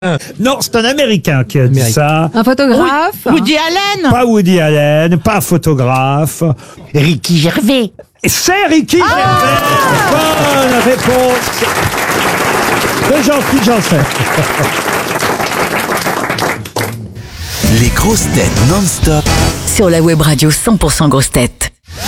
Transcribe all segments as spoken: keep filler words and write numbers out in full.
Non, c'est un Américain qui a dit Américain. ça. Un photographe. Woody Allen. Pas Woody Allen, pas photographe. Ricky Gervais. Et c'est Ricky Gervais. Bonne réponse de Jean-Philippe Janssen. Les grosses têtes non-stop Sur la web radio cent pour cent grosses têtes.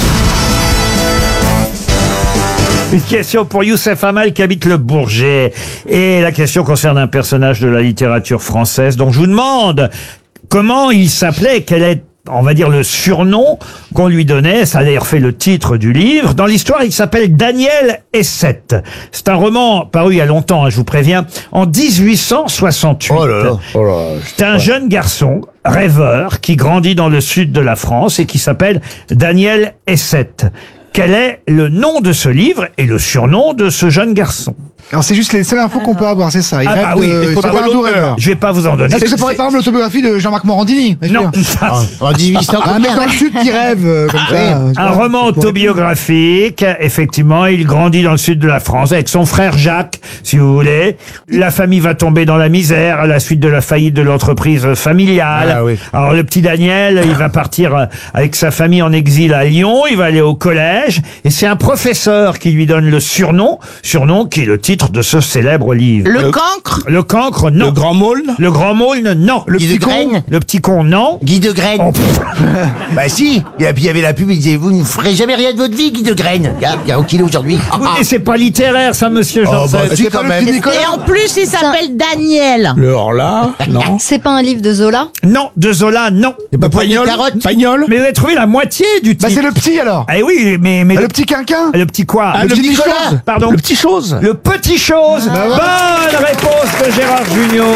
Une question pour Youssef Amal qui habite le Bourget. Et la question concerne un personnage de la littérature française. Donc je vous demande comment il s'appelait, quel est, on va dire, le surnom qu'on lui donnait. Ça a d'ailleurs fait le titre du livre. Dans l'histoire, il s'appelle Daniel Essette. C'est un roman paru il y a longtemps, hein, je vous préviens, en dix-huit cent soixante-huit. Oh là là. Oh là là. C'est un jeune garçon, rêveur, qui grandit dans le sud de la France et qui s'appelle Daniel Essette. Quel est le nom de ce livre et le surnom de ce jeune garçon? Alors c'est juste les seules infos qu'on peut avoir, c'est ça. Il Ah rêve bah oui, de- mais c'est pas un doux rêveur. Je vais pas vous en donner. Est-ce que ça pourrait être par exemple l'autobiographie de Jean-Marc Morandini? est-ce Non. que- En dix-huit cents. Un mec dans le sud qui rêve euh, comme ça. euh, tu Un vois. roman autobiographique, effectivement, il grandit dans le sud de la France avec son frère Jacques, si vous voulez. La famille va tomber dans la misère à la suite de la faillite de l'entreprise familiale. Ah oui. Alors le petit Daniel, il va partir euh, avec sa famille en exil à Lyon, il va aller au collège, et c'est un professeur qui lui donne le surnom, surnom qui est le titre de ce célèbre livre. Le cancre. Le cancre, non. Le grand maulne. Le grand maulne, non. Le Guy petit de con, Graine. le petit con, non. Guy de Graine. Oh, pff. Bah si. Et puis il y avait la pub, il disait, vous ne ferez jamais rien de votre vie, Guy de Graine. Regarde, regarde où qu'il est aujourd'hui. Et c'est pas littéraire, ça, monsieur Oh, Janssen. bah, si, quand même. Et en plus, il s'appelle Daniel. Le Horla, non. C'est pas un livre de Zola. Non, de Zola, non. C'est pas Pagnol. Pagnol. Mais vous avez troué la moitié du Bah titre. c'est le petit alors. Eh oui, mais, mais Ah, le petit quinquin. le petit quoi? Ah, le petit petit Nicolas. chose. Pardon. Le petit chose. Le petit chose. Bah ouais. Bonne réponse de Gérard Jugnot.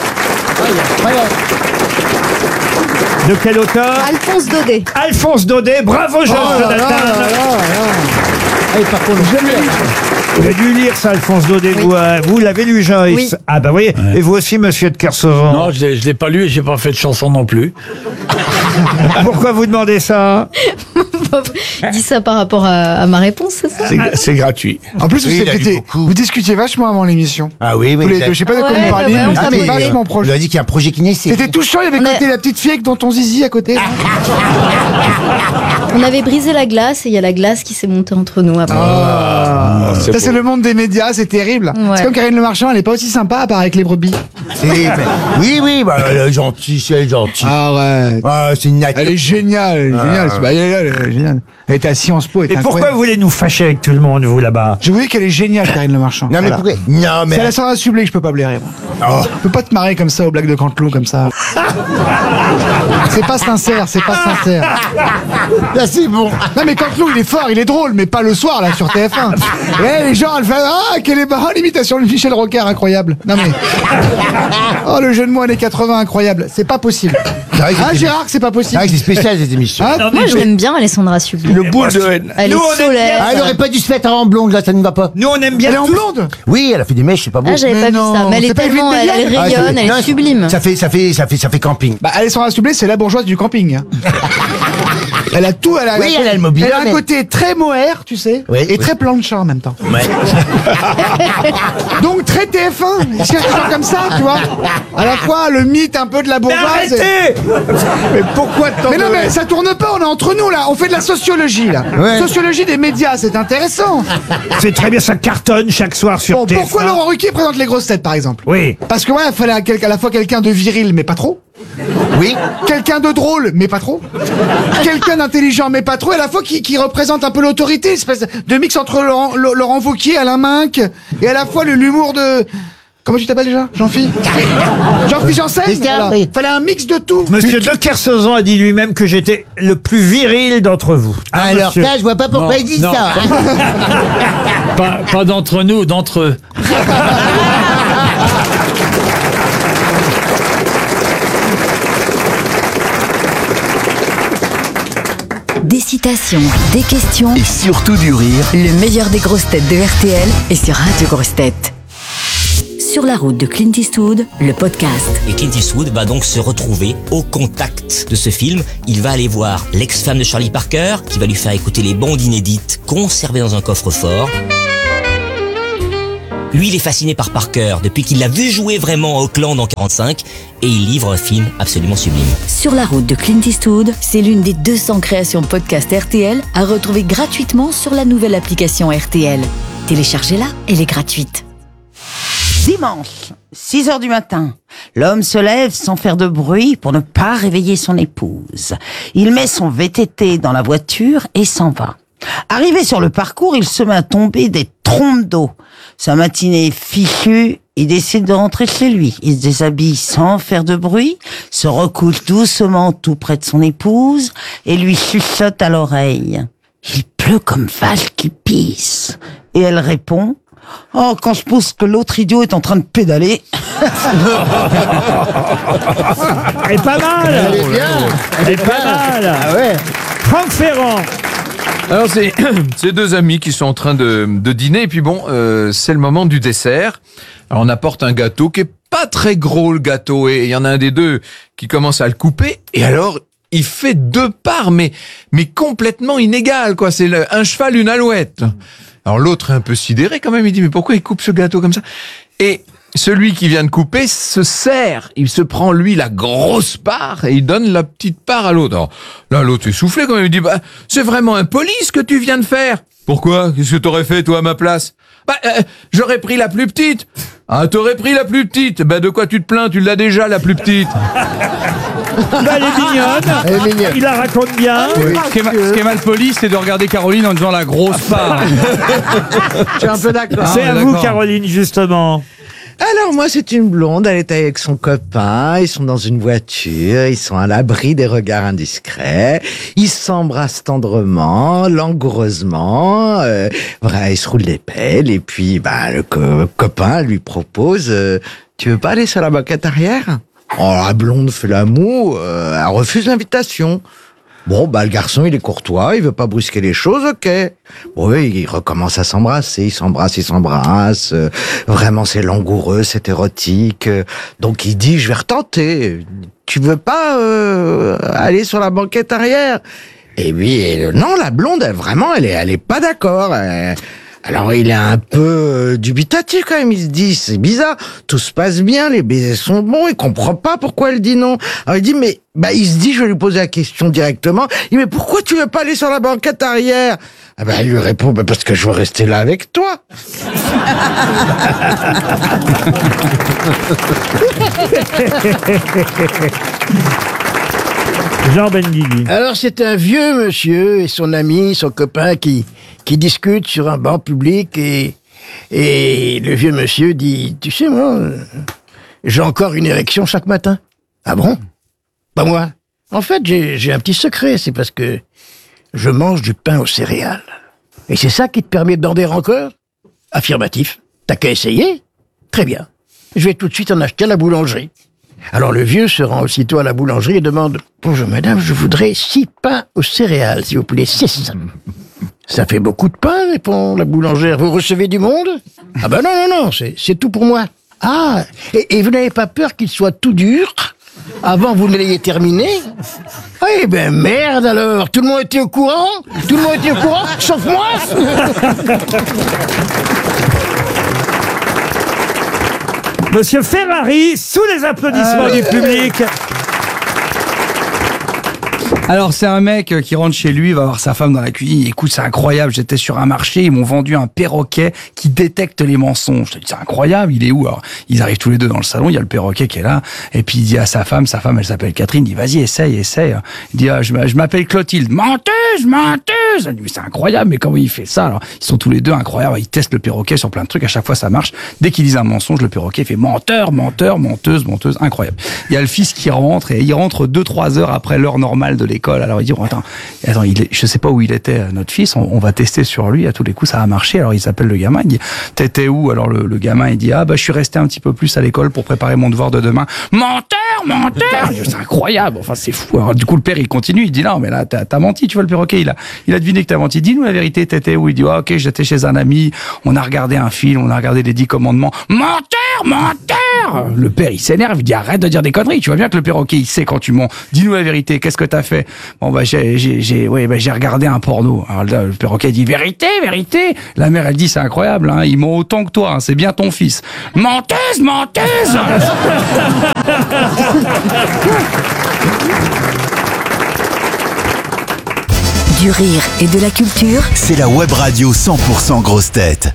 De quel auteur? Alphonse Daudet. Alphonse Daudet. Bravo, Georges Oh là là Jonathan. là là là. Vous avez dû lire ça, Alphonse Daudet. Vous, euh, vous l'avez lu, Joyce? Oui. Ah bah oui. Et vous aussi, monsieur de Kersauzon. Non, je l'ai, je l'ai pas lu et j'ai pas fait de chanson non plus. Pourquoi vous demandez ça? Dis ça par rapport à, à ma réponse, c'est ça? C'est gratuit. En plus, vous, Oui, il a lu étiez- beaucoup. vous discutiez vachement avant l'émission. Ah oui, oui. Tous les il a- deux. Je sais pas de quoi Ouais, vous parliez, ouais, mais on c'était s'appelle- vachement proche. Il a dit qu'il y a un projet qui naissait. C'était touchant, il y avait On est- côté la petite fille avec ton ton zizi à côté. On avait brisé la glace et il y a la glace qui s'est montée entre nous après. Ah, c'est ça c'est beau. le monde des médias, c'est terrible. Ouais. C'est comme Karine Le Marchand, elle est pas aussi sympa à part avec les brebis. C'est- Oui, oui, bah, elle est gentille, c'est elle est gentille. Ah ouais. Ah, c'est une nature. Elle est géniale, elle est géniale. Bah, elle, est- elle est géniale. Elle était à Sciences Po, elle Et était pourquoi incroyable. vous voulez nous fâcher avec tout le monde, vous, là-bas? Je vous dis qu'elle est géniale, Karine Le Marchand. Non, mais Voilà. pourquoi? Non, C'est mais. la Sandra Sublet que je peux pas blairer. moi. Oh. Je peux pas te marrer comme ça aux blagues de Canteloup comme ça. C'est pas sincère, c'est pas sincère. Là, c'est bon. Non mais Canteloup il est fort, il est drôle, mais pas le soir là sur T F un. Et les gens, elles font ah quelle est barre l'imitation de Michel Rocard incroyable. Non mais oh le jeu de mots années quatre-vingts incroyable, c'est pas possible. C'est vrai que Ah c'est- Gérard que c'est pas c'est possible. vrai que c'est spécial cette émission. Hein Non, mais Moi, je nous- l'aime bien, Alessandra Sublet. Le bout de haine. Elle Nous, on est aime solaire. Ah, elle aurait pas dû se mettre en blonde, là, ça ne va pas. Nous, on aime bien Elle est en tous- blonde. Oui, elle a fait des mèches, c'est pas beau. Ah, j'avais Mais pas non, vu ça. Mais elle c'est est pas tellement, Evelyne elle, elle Delia Ah, c'est- rayonne, elle non, est sublime. Ça fait, ça fait, ça fait, ça fait camping. Bah Alessandra Sublet c'est la bourgeoise du camping. hein. Elle a tout, elle a, Oui, elle a le mobilier, Elle a un mais- côté très mohair, tu sais, Oui, et oui. très plancha en même temps. Ouais. Donc très T F un, il cherche des gens comme ça, tu vois. À la fois le mythe un peu de la Mais bourgeoise. et- arrêtez! Mais pourquoi tant Mais non de- mais ça tourne pas, on est entre nous là, on fait de la sociologie là. Ouais. Sociologie des médias, c'est intéressant. C'est très bien, ça cartonne chaque soir sur Bon, T F un. pourquoi Laurent Ruquier présente les grosses têtes par exemple? Oui. Parce que ouais, il fallait à, quel- à la fois quelqu'un de viril mais pas trop. Oui. Quelqu'un de drôle, mais pas trop. Quelqu'un d'intelligent, mais pas trop. Et à la fois qui, qui représente un peu l'autorité, espèce de mix entre Laurent, Lo- Laurent Wauquiez, Alain Minck, et à la fois le- l'humour de... Comment tu t'appelles déjà? Jean-Phi Jean-Phi Janssen. Christian, Voilà. oui. Fallait un mix de tout. Monsieur de Kersauzon a dit lui-même que j'étais le plus viril d'entre vous. Ah, Alors monsieur. ça, je vois pas pourquoi Non, il dit non. ça. Pas, pas d'entre nous, d'entre eux. Des citations, des questions, et surtout du rire. le meilleur des grosses têtes de R T L est sur Radio Grosses Têtes. Sur la route de Clint Eastwood, le podcast. Et Clint Eastwood va donc se retrouver au contact de ce film. Il va aller voir l'ex-femme de Charlie Parker, qui va lui faire écouter les bandes inédites conservées dans un coffre-fort. Lui, il est fasciné par Parker depuis qu'il l'a vu jouer vraiment à Auckland en quarante-cinq et il livre un film absolument sublime. Sur la route de Clint Eastwood, c'est l'une des deux cents créations podcast R T L à retrouver gratuitement sur la nouvelle application R T L. Téléchargez-la, elle est gratuite. Dimanche, six heures du matin, l'homme se lève sans faire de bruit pour ne pas réveiller son épouse. Il met son V T T dans la voiture et s'en va. Arrivé sur le parcours, il se met à tomber des trompes d'eau. Sa matinée fichue, il décide de rentrer chez lui. Il se déshabille sans faire de bruit, se recouche doucement tout près de son épouse et lui chuchote à l'oreille. Il pleut comme vache qui pisse. Et elle répond: oh, quand je pense que l'autre idiot est en train de pédaler. Elle est pas mal. Elle est bien. Elle est pas mal. Ah ouais. Franck Ferrand. Alors c'est c'est deux amis qui sont en train de, de dîner et puis bon, euh, c'est le moment du dessert. Alors on apporte un gâteau qui est pas très gros, le gâteau, et il y en a un des deux qui commence à le couper et alors il fait deux parts mais mais complètement inégales, quoi. C'est le, un cheval, une alouette. Alors l'autre est un peu sidéré quand même, il dit mais pourquoi il coupe ce gâteau comme ça? Et celui qui vient de couper se sert, il se prend lui la grosse part et il donne la petite part à l'autre. Alors, là l'autre est soufflé quand même, il dit bah c'est vraiment impoli ce que tu viens de faire. Pourquoi? Qu'est-ce que t'aurais fait toi à ma place? Bah euh, j'aurais pris la plus petite. Ah, t'aurais pris la plus petite. Bah de quoi tu te plains? Tu l'as déjà la plus petite. Bah, elle est mignonne. Elle est mignonne. Il la raconte bien. Ce qui est ma- ce qui est mal poli, c'est de regarder Caroline en disant la grosse part. Je suis un peu d'accord. Ah, C'est ouais, à vous, d'accord. Caroline, justement. Alors moi c'est une blonde, elle est avec son copain, ils sont dans une voiture, ils sont à l'abri des regards indiscrets, ils s'embrassent tendrement, langoureusement, euh, voilà, ils se roulent des pelles et puis bah le co- copain lui propose euh, tu veux pas aller sur la banquette arrière? Oh, la blonde fait la moue, euh, elle refuse l'invitation. Bon, bah, le garçon, il est courtois, il veut pas brusquer les choses, ok. Bon, oui, ils recommencent à s'embrasser, ils s'embrassent, ils s'embrassent. euh, vraiment, c'est langoureux, c'est érotique. euh, donc, il dit, je vais retenter. Tu veux pas euh, aller sur la banquette arrière? Et oui, et, non, la blonde, elle, vraiment, elle est, elle est pas d'accord. elle- Alors, il est un peu euh, dubitatif quand même. Il se dit, c'est bizarre, tout se passe bien, les baisers sont bons, il comprend pas pourquoi elle dit non. Alors, il dit, mais, bah, il se dit, je vais lui poser la question directement. Il dit, mais pourquoi tu veux pas aller sur la banquette arrière? Ah bah, elle lui répond, bah, parce que je veux rester là avec toi. Jean Benguigui. Alors c'est un vieux monsieur et son ami, son copain qui qui discutent sur un banc public et et le vieux monsieur dit tu sais moi euh, j'ai encore une érection chaque matin. Ah bon? Bah moi. En fait j'ai j'ai un petit secret, c'est parce que je mange du pain aux céréales. Et c'est ça qui te permet de bander encore? Affirmatif. T'as qu'à essayer? Très bien. Je vais tout de suite en acheter à la boulangerie. Alors le vieux se rend aussitôt à la boulangerie et demande « Bonjour madame, je voudrais six pains aux céréales, s'il vous plaît, six. » « Ça fait beaucoup de pain, répond la boulangère. Vous recevez du monde? Ah ben non, non, non, c'est, c'est tout pour moi. Ah, et, et vous n'avez pas peur qu'il soit tout dur avant que vous ne l'ayez terminé? Eh ben merde alors, tout le monde était au courant? Tout le monde était au courant, sauf moi? Monsieur Ferrari, sous les applaudissements du public. Alors c'est un mec euh, qui rentre chez lui, va voir sa femme dans la cuisine. Écoute, c'est incroyable, j'étais sur un marché, ils m'ont vendu un perroquet qui détecte les mensonges. Je te dis, c'est incroyable, il est où? Alors, ils arrivent tous les deux dans le salon, il y a le perroquet qui est là, et puis il dit à sa femme, sa femme elle s'appelle Catherine, il dit vas-y essaye, essaye. Il dit ah, je, je m'appelle Clotilde, menteuse, menteuse. Elle dit mais c'est incroyable, mais comment il fait ça? Alors ils sont tous les deux incroyables, ils testent le perroquet sur plein de trucs, à chaque fois ça marche. Dès qu'ils disent un mensonge, le perroquet fait menteur, menteur, menteuse, menteuse, incroyable. Il y a le fils qui rentre et il rentre deux trois heures après l'heure normale de l'école. Alors il dit oh, attends, attends, il est, je sais pas où il était notre fils, on, on va tester sur lui. À tous les coups ça a marché. Alors il s'appelle le gamin, il dit t'étais où? Alors le, le gamin il dit ah bah je suis resté un petit peu plus à l'école pour préparer mon devoir de demain. Menteur, menteur. C'est incroyable. Enfin c'est fou. Alors du coup le père il continue, il dit non mais là t'as, t'as menti, tu vois le perroquet il a il a deviné que t'as menti. Dis-nous la vérité, t'étais où? Il dit ah ok j'étais chez un ami, on a regardé un film, on a regardé les dix commandements. Menteur, menteur. Le père, il s'énerve, il dit arrête de dire des conneries. Tu vois bien que le perroquet, il sait quand tu mens. Dis-nous la vérité, qu'est-ce que t'as fait? Bon, bah, j'ai, j'ai, j'ai, ouais, bah, j'ai regardé un porno. Alors là, le perroquet dit vérité, vérité. La mère, elle dit c'est incroyable, hein, il ment autant que toi, hein, c'est bien ton fils. Menteuse, menteuse. Du rire et de la culture. C'est la web radio cent pour cent grosse tête.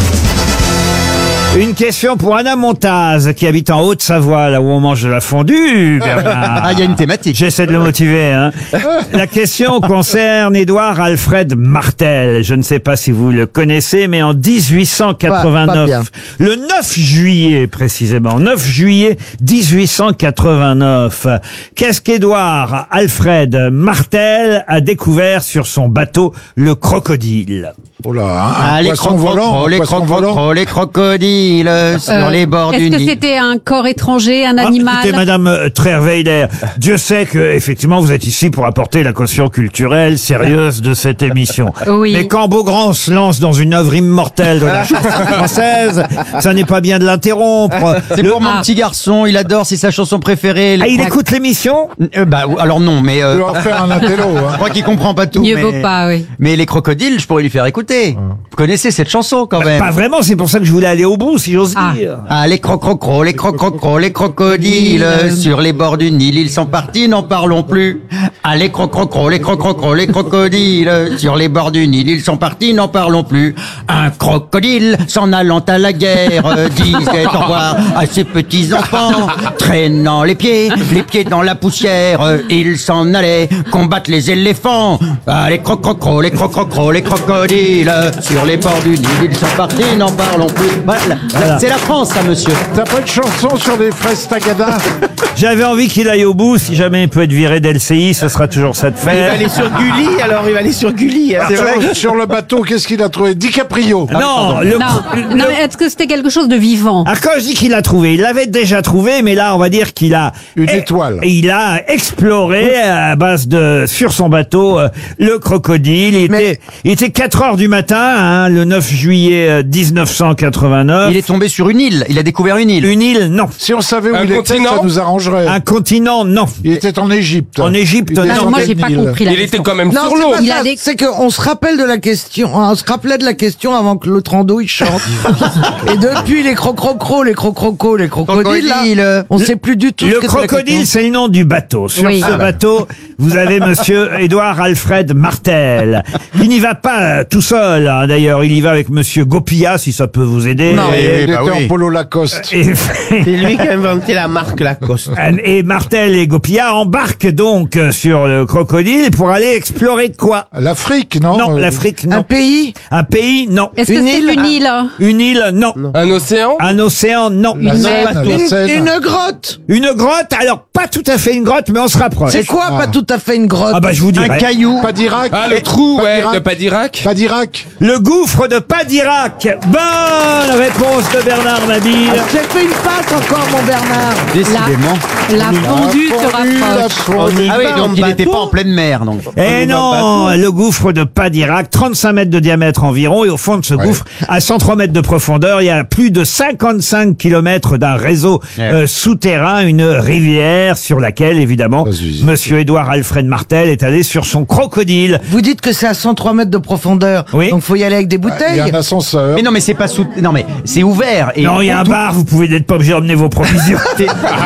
Une question pour Anna Montaz, qui habite en Haute-Savoie, là où on mange de la fondue, Bernard. Ah, il y a une thématique. J'essaie de le motiver, hein. La question concerne Édouard Alfred Martel. Je ne sais pas si vous le connaissez, mais en dix-huit cent quatre-vingt-neuf, Pas- pas le neuf juillet précisément, neuf juillet dix-huit cent quatre-vingt-neuf, qu'est-ce qu'Édouard Alfred Martel a découvert sur son bateau, le Crocodile? Oh là, hein, Ah, un les poisson volant, crocodiles, un les poisson volant. crocodiles, les crocodiles euh, sur Euh, les bords du Est-ce que Nil. c'était un corps étranger, un Ah, animal? écoutez, Madame euh, Trierweiler, Dieu sait que effectivement vous êtes ici pour apporter la caution culturelle sérieuse de cette émission. Oui. Mais quand Beaugrand se lance dans une œuvre immortelle de la chanson française, ça n'est pas bien de l'interrompre. C'est Le- pour mon Ah. petit garçon, il adore, c'est sa chanson préférée. le Ah, il croc- écoute l'émission? Euh, bah, ou- alors non, mais euh, Tu vas en faire un intello, je hein. crois qu'il comprend pas tout. Mieux mais... vaut pas, oui. Mais les crocodiles, je pourrais lui faire écouter. Vous connaissez cette chanson quand même? Pas vraiment, c'est pour ça que je voulais aller au bout, si j'ose Ah. dire. Ah, les crococros, les crococros, les crocodiles, sur les bords du Nil, ils sont partis, n'en parlons plus. Ah, les crococros, les crococros, les crocodiles, sur les bords du Nil, ils sont partis, n'en parlons plus. Un crocodile, s'en allant à la guerre, euh, disait au revoir à ses petits enfants, traînant les pieds, les pieds dans la poussière, euh, il s'en allait combattre les éléphants. Ah, les crococros, les crococros, les crocodiles, sur les bords du Nil, ils sont partis, n'en parlons plus. Voilà, Voilà. c'est la France, ça, monsieur. T'as pas de chanson sur les fraises Tagada? J'avais envie qu'il aille au bout, si jamais il peut être viré d'L C I, ce sera toujours ça de Il va faire. aller sur Gulli, alors il va aller sur Gulli. hein. Sur, sur le bateau, qu'est-ce qu'il a trouvé? DiCaprio. Non, le, Non, le- non, mais est-ce que c'était quelque chose de vivant? Ah, quand je dis qu'il l'a trouvé, il l'avait déjà trouvé, mais là, on va dire qu'il a... Une eh, étoile. Il a exploré à base de... sur son bateau, euh, le crocodile. Il Mais- était, il était quatre heures du matin, hein, le neuf juillet euh, dix-neuf cent quatre-vingt-neuf. Il est tombé sur une île, il a découvert une île. Une île, non. Si on savait où Un il était, continent ça nous arrangerait. Un continent, non. Il était en Égypte. En Égypte, Il était non. Alors sur moi, le j'ai pas Nil. compris la Il question. était quand même Non, sur c'est l'eau. pas Il ça. a des- C'est qu'on se rappelle de la question, on se rappelait de la question avant que le Trando il chante. Et depuis les crocrocros, les crocrocos, les crocodiles, là, Crocodile. on sait plus du tout. ce Le que c'est la crocodile, question. c'est le nom du bateau. Sur Oui. ce Ah bah. bateau, vous avez monsieur Édouard Alfred Martel. Il n'y va pas euh, tout seul, hein, d'ailleurs. Il y va avec monsieur Gopilla, si ça peut vous aider. Non, Et- il était en polo Lacoste. et- C'est lui qui a inventé la marque Lacoste. Et Martel et Gopilla embarquent donc euh, sur le crocodile pour aller explorer quoi? L'Afrique, non? Non, Euh, l'Afrique, Un non. pays, Un pays, non. Est-ce que Une c'est île une île? Une île, non. Un océan? Un océan, non. La Une Seine, mer. la une, Seine. une grotte. Une grotte, alors pas tout à fait une grotte, mais on se rapproche. C'est quoi, pas tout à fait une grotte? Ah bah je vous Un dirai. caillou. Pas d'Irak. Ah, le trou, Pas ouais, d'Irak. de pas d'Irak. Pas d'Irak. Le gouffre de Padirac. Bonne réponse de Bernard Mabille. J'ai fait une passe encore, mon Bernard. Décidément. La fondue se rapproche. Ah oui, donc il n'était pas en pleine mer, donc. Eh non, le gouffre de Padirac, trente-cinq mètres de diamètre environ, et au fond de ce gouffre, à cent trois mètres de profondeur, il y a plus de cinquante-cinq kilomètres d'un réseau euh, souterrain, une rivière sur laquelle, évidemment, monsieur Édouard Alfred Martel est allé sur son crocodile. Vous dites que c'est à cent trois mètres de profondeur. Oui. Donc faut y aller avec des Il y bouteilles. a un ascenseur. Mais non, mais c'est pas sous. Non, mais c'est ouvert. Et Non, il y a un tout- bar, vous pouvez n'être pas obligé d'emmener vos provisions. T'es-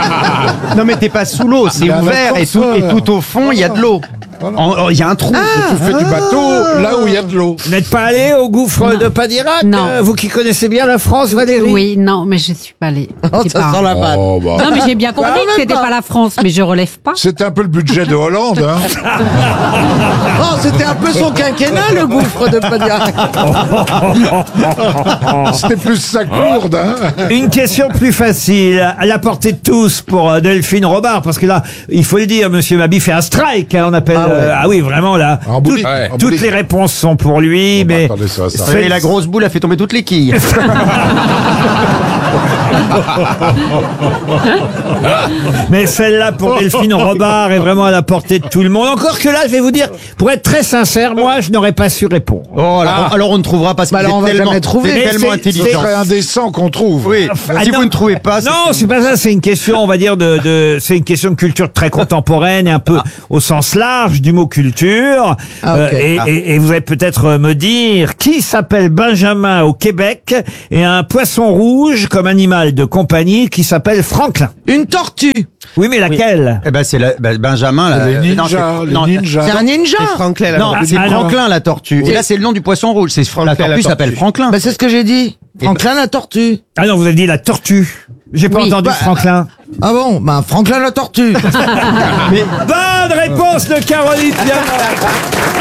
non, mais t'es pas sous l'eau, c'est Il y a un ouvert et tout, et ascenseur. tout au fond, il y a de l'eau. En- en- Il y a un trou. Tu fais du bateau là où il y a de l'eau. Vous n'êtes pas allé au gouffre de Padirac? Non. euh, Vous qui connaissez bien la France, Valérie? Oui, non, mais je suis pas allée. Oh, C'est ça pas- sent la vanne. Oh, bah. Non, mais j'ai bien compris Ah, que même c'était pas. pas la France, mais je relève pas. C'était un peu le budget de Hollande, hein. Oh, c'était un peu son quinquennat, le gouffre de Padirac. C'était plus sa courde, hein. Une question plus facile, à la portée de tous pour euh, Delphine Robard, parce que là, il faut le dire, monsieur Mabi fait un strike, hein, on appelle... Ah ouais. euh, ah oui, vraiment, là, En toutes, boutique, Ouais. en toutes boutique. les réponses sont pour lui, Bon, bah, mais... attendez, ça va s'arrêter. C'est- Et la grosse boule a fait tomber toutes les quilles. Mais celle-là pour Delphine Robard est vraiment à la portée de tout le monde. Encore que là, je vais vous dire, pour être très sincère, moi, je n'aurais pas su répondre. Oh, alors, Ah. alors on ne trouvera pas, parce que Bah alors, vous on êtes va tellement, jamais trouver. vous êtes Mais tellement c'est- intelligent. C'est très indécent qu'on trouve. Oui, Ah, si non. vous ne trouvez pas... c'est- Non, c'est pas ça, c'est une question, on va dire, de, de c'est une question de culture très contemporaine et un peu au sens large du mot culture. Ah, ok. Euh, et, Ah. et- et vous allez peut-être me dire qui s'appelle Benjamin au Québec et a un poisson rouge comme animal de compagnie qui s'appelle Franklin. Une tortue. Oui, mais laquelle? Eh ben, c'est la- ben, Benjamin, là. Les ninjas, non, c'est- les non, ninjas. C'est un ninja. Franklin, Non, c'est Ah, non. Franklin, la tortue. Et là, c'est le nom du poisson rouge. C'est la tortue la s'appelle tortue. Franklin. Bah, c'est ce que j'ai dit. Franklin la tortue. Ah non, vous avez dit la tortue. J'ai pas Oui. entendu Bah, Franklin. Ah bon? Bah, Franklin la tortue. Bonne réponse de Caroline Diamant.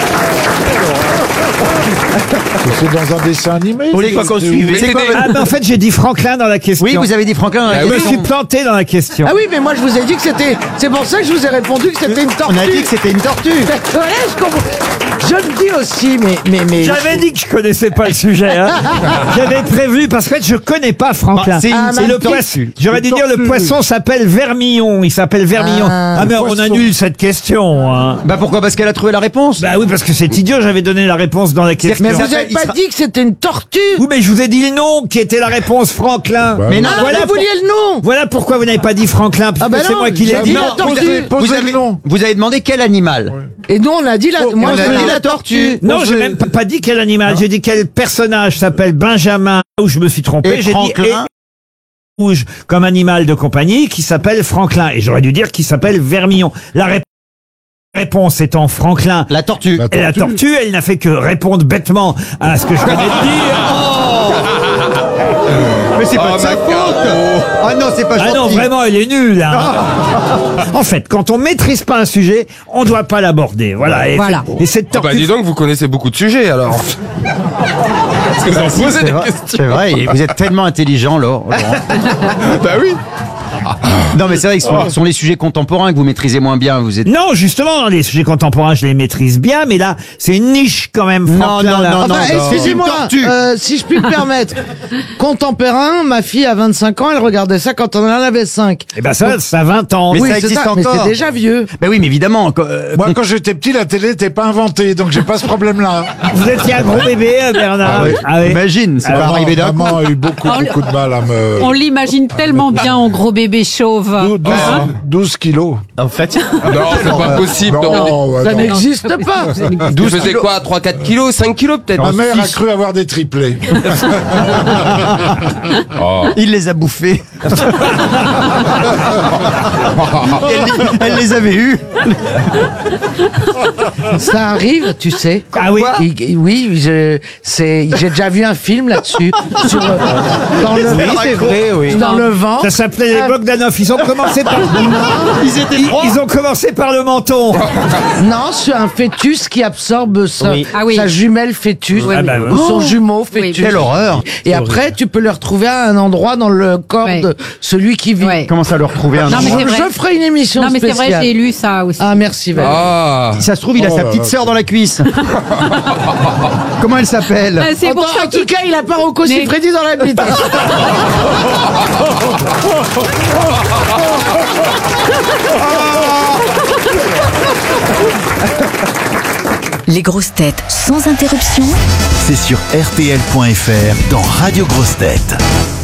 C'est dans un dessin animé. Pour les quoi qu'on suivait. C'est quoi, Ah, mais en fait, j'ai dit Franklin dans la question. Oui, vous avez dit Franklin dans la Je me question. suis planté dans la question. Ah oui, mais moi je vous ai dit que c'était. C'est pour ça que je vous ai répondu que c'était une tortue. On a dit que c'était une tortue. Ouais, je comprends. Je le dis aussi, mais mais mais. J'avais dit que je connaissais pas le sujet. Hein. J'avais prévu parce qu'en fait je connais pas Franklin. Bah, c'est une- Ah, c'est mais le une poisson. tortue. J'aurais Une dû dire le tortue. poisson s'appelle Vermillon. Il s'appelle Vermillon. Ah, Ah, mais on poisson. annule cette question. Hein. Bah pourquoi? Parce qu'elle a trouvé la réponse. Bah oui parce que c'est idiot. J'avais donné la réponse dans la question. Mais vous s'appelle- avez il pas sera- dit que c'était une tortue. Oui mais je vous ai dit le nom qui était la réponse Franklin. Bah, Mais non, Ah, voilà vous pour- vouliez le nom. Voilà pourquoi vous n'avez pas dit Franklin parce Ah bah que c'est non, moi qui l'ai j'ai dit. dit la vous tortue. avez, Posez vous le avez- nom. vous avez demandé quel animal. Et nous on a dit la. Moi on je a vous ai dit dit la la tortue. Non, j'ai Posez- même pas, pas dit quel animal. J'ai dit quel personnage s'appelle Benjamin. Où je me suis trompé. Et J'ai dit Franklin. et- rouge comme animal de compagnie qui s'appelle Franklin. Et j'aurais dû dire qu'il s'appelle Vermillon. La rép- réponse étant Franklin. La tortue. La Et la tortue. tortue, elle n'a fait que répondre bêtement à ce que je venais de dire. Mais c'est pas de sa faute. Ah non, c'est pas Ah gentil. non, vraiment, elle est nulle. hein. En fait, quand on maîtrise pas un sujet, on doit pas l'aborder. Voilà. Et, Voilà. et cette Ah bah tortue. dis donc, vous connaissez beaucoup de sujets alors. Parce que vous en posez C'est des vrai, questions. c'est vrai, et vous êtes tellement intelligent, Laurent. Bah oui. Non, mais c'est vrai que ce sont, ce sont les sujets contemporains que vous maîtrisez moins bien. Vous êtes. Non, justement, les sujets contemporains, je les maîtrise bien, mais là, c'est une niche quand même. Non, Franklin, non, là. non, Enfin, non. excusez-moi, C'est une tortue. euh, si je puis me permettre. Contemporain, ma fille a vingt-cinq ans, elle regardait ça quand on en avait cinq. Eh ben ça, ça a vingt ans. Mais oui, ça c'est existe ça, mais encore. c'est déjà vieux. Ben oui, mais évidemment. quand- euh, Moi, quand j'étais petit, la télé n'était pas inventée, donc j'ai pas ce problème-là. Vous étiez un gros bébé, euh, Bernard. Ah oui. Imagine, c'est pas Maman, arrivé d'un coup. maman a eu beaucoup, On- beaucoup de mal à me... On l'imagine tellement bien en gros bébé chauve. douze, Hein douze kilos. En fait. Non, c'est pas possible. Non, Non. ouais, Ça non. n'existe pas. Vous faisiez quoi, trois quatre kilos, cinq kilos peut-être? Ma mère a cru avoir des triplés. Il les a bouffés. elle, elle les avait eus. Ça arrive, tu sais. Ah oui. Il- oui, je- c'est, j'ai déjà vu un film là-dessus. sur, euh, dans le, Oui, c'est vrai, oui. Dans le vent. Ça s'appelait les Bogdanov. Ils ont commencé par. Ils étaient Ils, trois. ils ont commencé par le menton. Non, sur un fœtus qui absorbe sa, Oui. Ah oui. sa jumelle fœtus. Oui, Ah bah, ou son oh. jumeau Oui, fœtus. Quelle horreur. Et après, tu peux le retrouver à un endroit dans le corps Ouais. de celui qui vit. Ouais. Comment ça leur trouver un Non, mais endroit c'est vrai. Je ferai une émission Non, mais c'est vrai, spéciale. j'ai lu ça aussi. Ah, merci Valérie. Ah. Si ça se trouve, il a Oh sa là petite là. sœur dans la cuisse. Comment elle s'appelle? Ah, c'est En, pour ça en tout que- cas, il a pas Rocco Mais- Siffredi dans la bite. Les grosses têtes sans interruption. C'est sur R T L point F R dans Radio Grosses Têtes.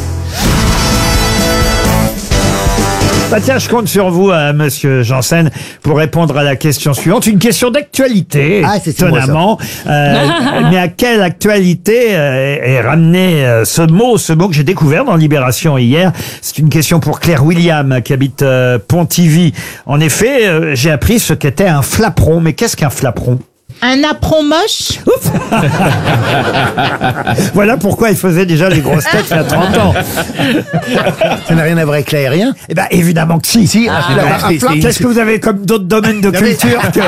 Bah tiens, je compte sur vous, euh, monsieur Janssen, pour répondre à la question suivante. Une question d'actualité, Ah, c'est- c'est moi, ça. étonnamment. Euh, mais à quelle actualité euh, est est ramené euh, ce mot, ce mot que j'ai découvert dans Libération hier? C'est une question pour Claire William, qui habite euh, Pontivy. En effet, euh, j'ai appris ce qu'était un flaperon. Mais qu'est-ce qu'un flaperon? Un apron moche? Voilà pourquoi il faisait déjà les grosses têtes il y a trente ans. Ça n'a rien à voir avec l'aérien. Eh ben, évidemment que si. Si, un flap- un flap- Qu'est-ce que vous avez comme d'autres domaines de Non, mais- culture que...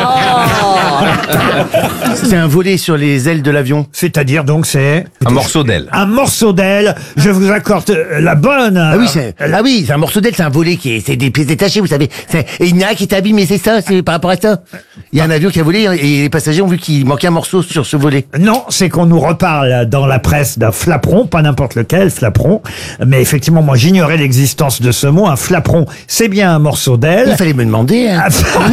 C'est un volet sur les ailes de l'avion. C'est-à-dire donc c'est Un morceau d'aile. un morceau d'aile. Je vous accorde euh, la bonne. Ah oui, c'est ah oui, c'est un morceau d'aile, c'est un volet qui est, c'est des pièces détachées, vous savez. C'est- Et il y en a un qui est abîmé, c'est ça, c'est par rapport à ça. Il y a un avion qui a volé et les passagers ont vu qu'il manquait un morceau sur ce volet. Non, c'est qu'on nous reparle dans la presse d'un flaperon, pas n'importe lequel, flaperon. Mais effectivement, moi, j'ignorais l'existence de ce mot. Un flaperon, c'est bien un morceau d'aile. Il fallait me demander. Hein.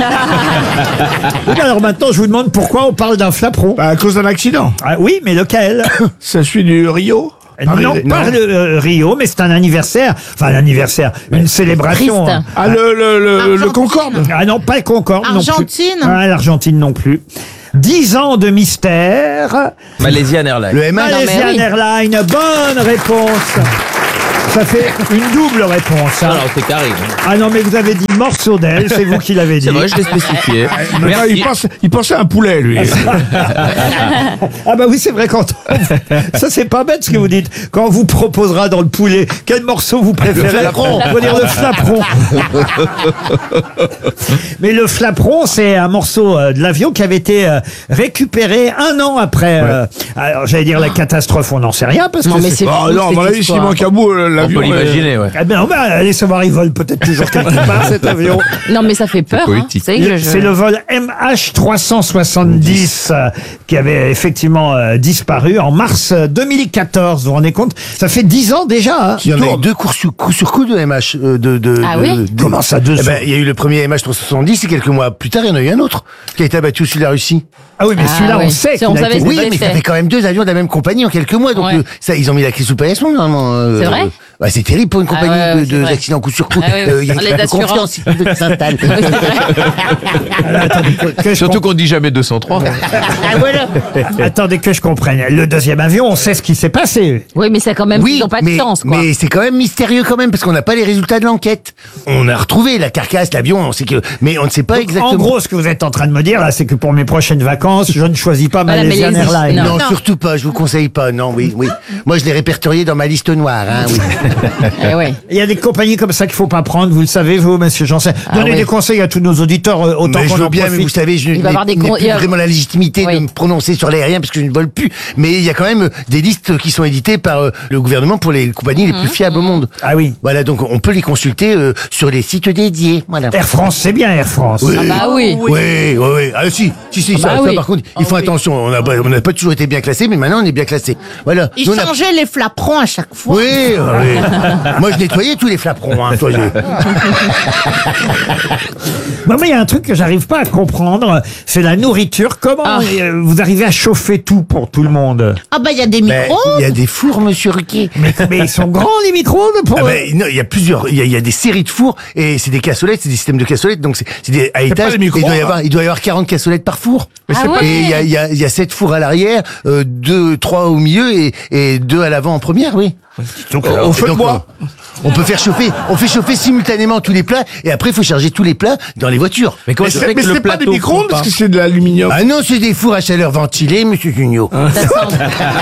Alors maintenant, je vous demande pourquoi on parle d'un flaperon. Bah, à cause d'un accident. Ah, oui, mais lequel? Ça suit du Rio. Non, non, pas le euh, Rio, mais c'est un anniversaire. Enfin, l'anniversaire, une célébration. Triste. Ah, le, le, le, le Concorde. Ah non, pas le Concorde non plus. Argentine. Ah, l'Argentine non plus. Dix ans de mystère. Malaysian Airlines. Le M H. Malaysian oui. Airlines, bonne réponse. Ça fait une double réponse. hein. Alors, c'est carré. hein. Ah non, mais vous avez dit morceau d'aile, c'est vous qui l'avez dit. C'est vrai, je l'ai spécifié. Mais non, il, Merci. pense, il pensait à un poulet, lui. Ah bah oui, c'est vrai, quand on- ça c'est pas bête ce que vous dites. Quand on vous proposera dans le poulet, quel morceau vous préférez? flaperon. On va dire le flaperon. Mais le flaperon, c'est un morceau euh, de l'avion qui avait été euh, récupéré un an après. euh, alors j'allais dire la catastrophe, on n'en sait rien parce Non, que mais c'est Oh fou, non, à mon cette avis, s'il histoire. manque un bout, euh, On l'avion. peut l'imaginer, ouais. Eh ben, on va aller savoir, il vole peut-être toujours quelque part cet avion. Non, mais ça fait peur. Hein. poétique. C'est que je- C'est le vol M H trois cent soixante-dix euh, qui avait effectivement euh, disparu en mars euh, deux mille quatorze. Vous vous rendez compte? Ça fait dix ans déjà. Hein. Il y en a eu deux cours sur coup, sur coup de M H. euh, de, de, Ah de- oui de- Comment ça, deux Eh sur- ben, il y a eu le premier M H trois cent soixante-dix et quelques mois plus tard, il y en a eu un autre qui a été abattu au-dessus de la Russie. Ah oui, mais Ah celui-là, on oui. sait Si qu'il on a savait été... ce Oui, que mais ça c'était. fait quand même deux avions de la même compagnie en quelques mois, donc Ouais. euh, ça, ils ont mis la clé sous paillasson normalement. euh, C'est vrai euh, bah, c'est terrible pour une Ah compagnie ouais, ouais, de, c'est de vrai. accidents coup sur coup. Ah ouais, ouais. Euh, Il y a Les une assurances. confiance si tu veux que ça s'installe. Attendez, que, que je Surtout qu'on dit jamais deux cent trois. comp- Attendez que je comprenne. Le deuxième avion, on sait ce qui s'est passé. Oui, mais c'est quand même, Oui, ils n'ont pas de mais, chance, quoi. mais c'est quand même mystérieux quand même parce qu'on n'a pas les résultats de l'enquête. On a retrouvé la carcasse, l'avion, on sait que, mais on ne sait pas exactement. En gros, ce que vous êtes en train de me dire, là, c'est que pour mes prochaines vacances, je ne choisis pas Voilà, Malaysian Malaisie. Airlines. Non, surtout pas, je vous conseille pas. Non, oui, oui. Moi, je l'ai répertorié dans ma liste noire. Hein, oui. Eh ouais. Il y a des compagnies comme ça qu'il faut pas prendre, vous le savez, vous, monsieur Janssen. Donnez oui. des conseils à tous nos auditeurs, euh, autant Mais je qu'on veux en bien, mais profite. vous savez, je Il va n'ai avoir des n'ai con- plus il y a- vraiment la légitimité Oui. de me prononcer sur l'aérien parce que je ne vole plus. Mais il y a quand même des listes qui sont éditées par euh, le gouvernement pour les compagnies les plus fiables au monde. Ah oui. Voilà, donc on peut les consulter euh, sur les sites dédiés. Voilà. Air France, c'est bien Air France. Oui. Ah bah oui. Oui, oui, oui. Ah si, si, si, Ah ça, bah ça, oui. par contre, ils font attention. On n'a on n'a pas toujours été bien classés, mais maintenant on est bien classés. Voilà. Ils Nous, on a- changeaient les flaperons à chaque fois. Oui, oui. Moi, je nettoyais tous les flaperons. Hein, toi, je- Moi, il y a un truc que j'arrive pas à comprendre, c'est la nourriture. Comment Ah. euh, vous arrivez à chauffer tout pour tout le monde? Ah bah il y a des Ben, micros. il y a des fours, monsieur Ruquier. Mais, mais ils sont grands, les micro-ondes pour... Ah ben, non, il y a plusieurs, il y a, il y a des séries de fours et c'est des cassolettes, c'est des systèmes de cassolettes, donc c'est c'est des à étage. des et micro-ondes, il doit y hein. avoir, il doit y avoir quarante cassolettes par four. Ah ouais. Et il y a, il y a, il y a sept fours à l'arrière, euh, deux, trois au milieu et, et deux à l'avant en première, oui. Donc, Et au feu de donc, bois. On, on peut faire chauffer, on fait chauffer simultanément tous les plats et après il faut charger tous les plats dans les voitures. Mais comment Mais ça c'est fait mais que le c'est pas des plateau micro-ondes fond parce pas que c'est de l'aluminium. Ah non, c'est des fours à chaleur ventilée, monsieur Junio. Ça sent.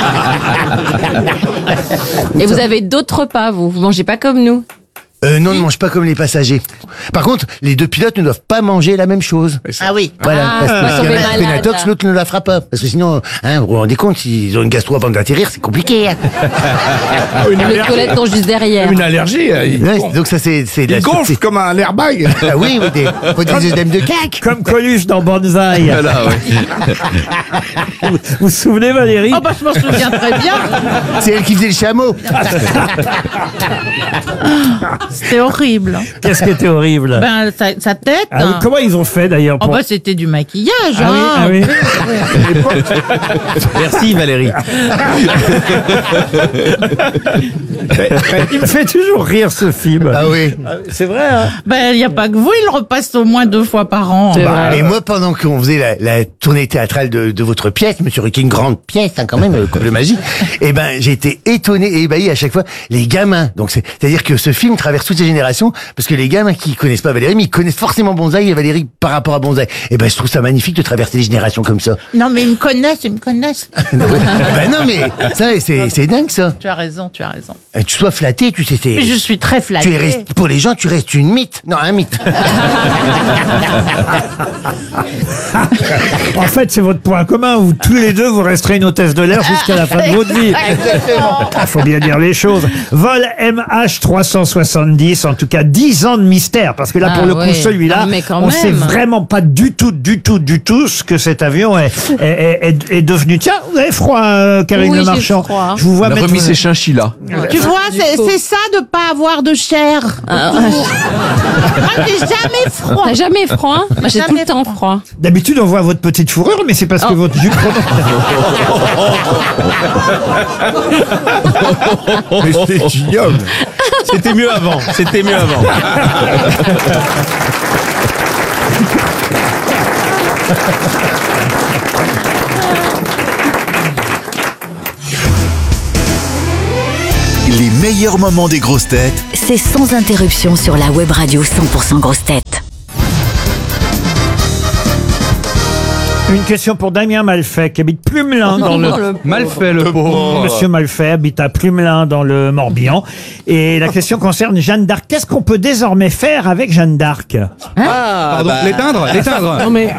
Et vous avez d'autres repas, vous. Vous mangez pas comme nous. Euh, non, ne mange pas comme les passagers. Par contre, les deux pilotes ne doivent pas manger la même chose. Ah oui. Voilà, Ah, parce que moi, si tomber un a fait une malade. intox, l'autre ne la fera pas. Parce que sinon, hein, vous vous rendez compte, s'ils ont une gastro avant d'atterrir, c'est compliqué. Hein. Ah, une Les allergie. toilettes sont juste derrière. Une allergie. euh, Il, Ouais, donc ça, c'est c'est de la il gonfle c'est- comme un airbag. Ah oui, ou des, ou des œdèmes de cac. Comme Coluche dans Banzai. Voilà, ouais. Vous vous vous souvenez, Valérie? Oh bah je m'en souviens très bien. C'est elle qui faisait le chameau. C'était horrible. Qu'est-ce qui était horrible? Ben sa, sa tête. Ah oui, hein. comment ils ont fait d'ailleurs Oh pour... bah c'était du maquillage. Ah oui, hein. ah oui. Merci Valérie. Il me fait toujours rire ce film. Ah oui. C'est vrai, hein? Ben il y a pas que vous, il le repasse au moins deux fois par an. Bah, et moi, pendant qu'on faisait la, la tournée théâtrale de, de votre pièce, Monsieur Ruquier, une grande pièce, hein, quand même, euh, Couple Magie, eh ben, j'ai été étonné et ébahi à chaque fois. Les gamins, donc c'est, c'est-à-dire que ce film traverse toutes les générations, parce que les gamins qui connaissent pas Valérie, mais ils connaissent forcément Bonzaï et Valérie par rapport à Bonzaï. Eh ben, je trouve ça magnifique de traverser les générations comme ça. Non mais ils me connaissent, ils me connaissent. Ben non, mais ça, c'est, c'est dingue ça. Tu as raison, tu as raison. Euh, Tu sois flatté, tu sais, c'est. Mais je suis très flattée. Tu es rest- pour les gens, tu restes une mythe. Non, un mythe. En fait, c'est votre point commun. Vous, tous les deux, vous resterez une hôtesse de l'air jusqu'à la fin de votre vie. Il faut bien dire les choses. Vol M H trois cent soixante soixante-dix, en tout cas dix ans de mystère, parce que là, Ah pour le ouais. coup, celui-là, Non, mais quand on sait même. vraiment pas du tout, du tout, du tout ce que cet avion est, est, est, est devenu. Tiens, vous avez froid, euh, Karine Oui, Le j'ai Marchand. froid. Je vous vois On a mettre. remis ses chinchillas. Tu vois, c'est c'est ça de pas avoir de chair. Ah, Moi, j'ai jamais froid. T'as jamais froid hein? Moi, j'ai tout le temps froid. D'habitude, on voit votre petite fourrure, mais c'est parce que Oh. votre jupe. Mais c'est ignoble. C'était mieux avant. C'était mieux avant. Les meilleurs moments des grosses têtes C'est sans interruption sur la web radio cent pour cent grosses têtes. Une question pour Damien Malfait, qui habite Plumelin dans le... Malfait, le pauvre. Monsieur Malfait habite à Plumelin dans le Morbihan. Et la question concerne Jeanne d'Arc. Qu'est-ce qu'on peut désormais faire avec Jeanne d'Arc? Ah, Pardon, bah, l'éteindre L'éteindre Non mais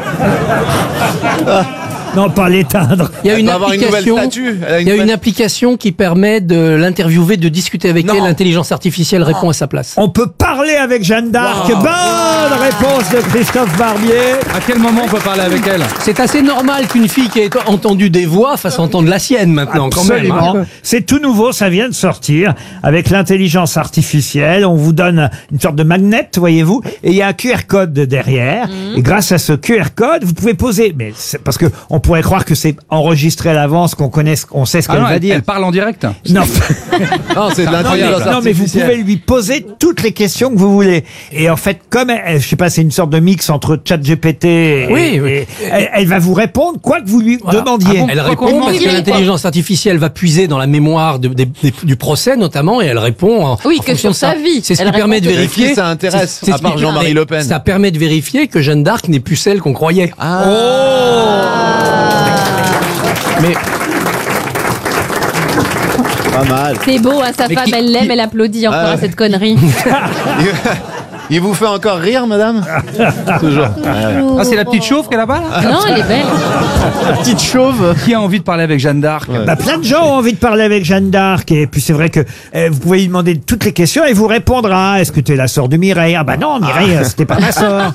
Non, pas l'éteindre. il y a une va avoir une nouvelle application. statue. Elle a une Il y a une nouvelle- application qui permet de l'interviewer, de discuter avec Non. elle. L'intelligence artificielle répond à sa place. On peut parler avec Jeanne d'Arc. Wow. Bonne réponse de Christophe Barbier. À quel moment on peut parler avec elle? C'est assez normal qu'une fille qui ait entendu des voix fasse entendre la sienne maintenant, quand même. Absolument. hein. C'est tout nouveau, ça vient de sortir avec l'intelligence artificielle. On vous donne une sorte de magnet, voyez-vous, et il y a un Q R code derrière. Et grâce à ce Q R code, vous pouvez poser. Mais c'est parce que on pourrait croire que c'est enregistré à l'avance, qu'on connaisse, qu'on sait ce Ah qu'elle non, va elle, dire. elle parle en direct. Non. Non, c'est de l'intelligence Non, mais vous artificielle. pouvez lui poser toutes les questions que vous voulez. Et en fait, comme elle, je sais pas, c'est une sorte de mix entre ChatGPT et, Oui, oui. et elle, elle va vous répondre quoi que vous lui Voilà. demandiez. Ah bon, elle répond parce que l'intelligence artificielle va puiser dans la mémoire de- des- des- du procès notamment et elle répond en, Oui, en que fonction sur de sa vie. C'est ce Elle qui permet de répond que- vérifier. Et qui ça intéresse, c'est- c'est à ce part qui- Jean-Marie mais Le Pen? Ça permet de vérifier que Jeanne d'Arc n'est plus celle qu'on croyait. Ah. Mais Pas mal. C'est beau, hein, sa Mais femme, qui- elle l'aime, qui- elle applaudit encore Ah à ouais. cette connerie. Il vous fait encore rire, madame? Toujours. Ah, c'est la petite chauve qu'elle a là-bas là Non, elle est belle. La petite chauve. Qui a envie de parler avec Jeanne d'Arc? Bah, plein de gens ont envie de parler avec Jeanne d'Arc. Et puis c'est vrai que euh, vous pouvez lui demander toutes les questions et elle vous répondra. Est-ce que tu es la sœur de Mireille? Ah bah non, Mireille, euh, c'était pas ma sœur.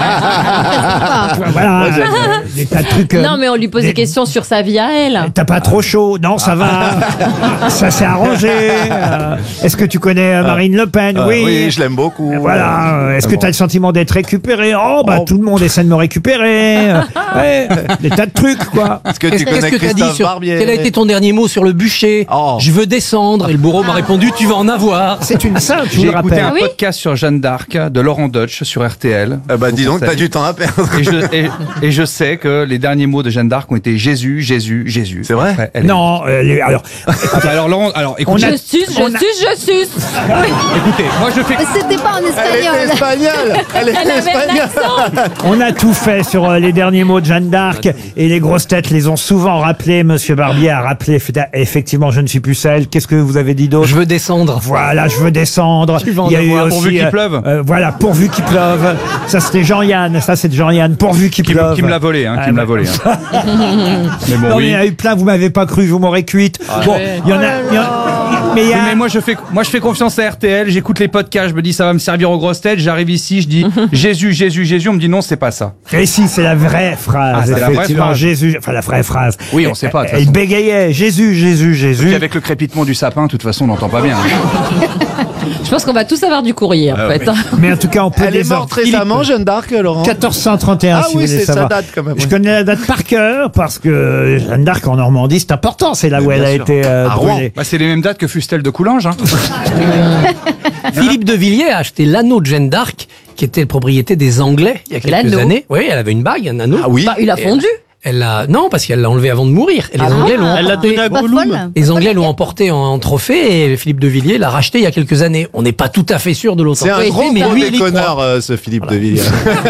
Voilà, euh, des tas de trucs. euh, Non, mais on lui pose des questions sur sa vie à elle. T'as pas trop chaud? Non, ça va. Ça s'est arrangé. Euh, Est-ce que tu connais euh, Marine Le Pen? Ah, Oui. oui, je l'aime beaucoup. Voilà. euh, Est-ce que Bon. tu as le sentiment d'être récupéré? Oh, bah tout le monde essaie de me récupérer. Euh, ouais, des tas de trucs, quoi. Est-ce que qu'est-ce tu connais qu'est-ce que t'as dit Christophe sur Barbier? quel a été ton dernier mot sur le bûcher? Oh. Je veux descendre et le bourreau m'a répondu tu vas en avoir. C'est une sainte, je vous J'ai le écouté rappelle. un Ah oui podcast sur Jeanne d'Arc de Laurent Deutsch sur R T L. Ah bah Je dis vous donc, t'as conseille. du temps à perdre. Et je, et, et je sais que les derniers mots de Jeanne d'Arc ont été Jésus, Jésus, Jésus. C'est vrai? Ouais, elle est- Non, euh, les- alors, Ah bah alors Laurent, alors On écoutez, a- Je suce, je on a- suce, je suce. écoutez, moi je fais. C'était pas en Elle espagnol. est espagnole. Elle est Elle avait espagnole. l'accent. on a tout fait sur euh, les derniers mots de Jeanne d'Arc et les grosses têtes les ont souvent rappelés. Monsieur Barbier a rappelé fait- effectivement, je ne suis plus celle. Qu'est-ce que vous avez dit d'autre? Je veux descendre. Voilà, je veux descendre. Tu vas en Il y a eu avoir, aussi, pourvu qu'il euh, pleuve. euh, voilà, pourvu qu'il pleuve. Ça, c'était Jean-Yann. Ça, c'est de Jean-Yann. Pourvu qu'il Qui, me- pleuve. qui me l'a volé, hein, qui Ah, me l'a bah. volé. hein. Mais bon, Non, mais il oui. y en a eu plein. Vous m'avez pas cru. Vous m'aurez cuite. Bon, il y en a. il y en- Mais il y Oui, a. mais moi je fais moi je fais confiance à R T L, j'écoute les podcasts, je me dis ça va me servir aux grosses têtes, j'arrive ici, je dis Jésus, Jésus, Jésus, on me dit non, c'est pas ça. Et si, c'est la vraie phrase. Ah, c'est la vraie effectivement, phrase. Jésus. Enfin, la vraie phrase. Oui, on sait pas, de toute Elle façon. bégayait. Jésus, Jésus, Jésus. Puis avec le crépitement du sapin, de toute façon, on n'entend pas bien. Je pense qu'on va tous avoir du courrier, en Ah fait. Mais en tout cas, on peut Elle est désormais- morte récemment, Jeanne d'Arc, Laurent? quatorze cent trente et un, Ah si oui, vous voulez c'est sa savoir. date, quand même, Je oui. connais la date par cœur parce que Jeanne d'Arc en Normandie, c'est important. C'est là Mais où elle bien a sûr. été euh, À Rouen. brûlée. Bah, c'est les mêmes dates que Fustel de Coulanges. Hein. Philippe de Villiers a acheté l'anneau de Jeanne d'Arc qui était la propriété des Anglais il y a quelques L'anneau années. Oui, elle avait une bague, un anneau. Ah oui. Bah, il a Et fondu. Elle l'a non parce qu'elle l'a enlevé avant de mourir. Et les Ah, Anglais l'ont elle l'a emporté. donné à Pas Gollum. folle. Les Anglais l'ont emporté en, en trophée et Philippe de Villiers l'a racheté il y a quelques années. On n'est pas tout à fait sûr de C'est un l'authenticité, gros mais gros lui il y déconneur, croit. euh, ce Philippe de Villiers.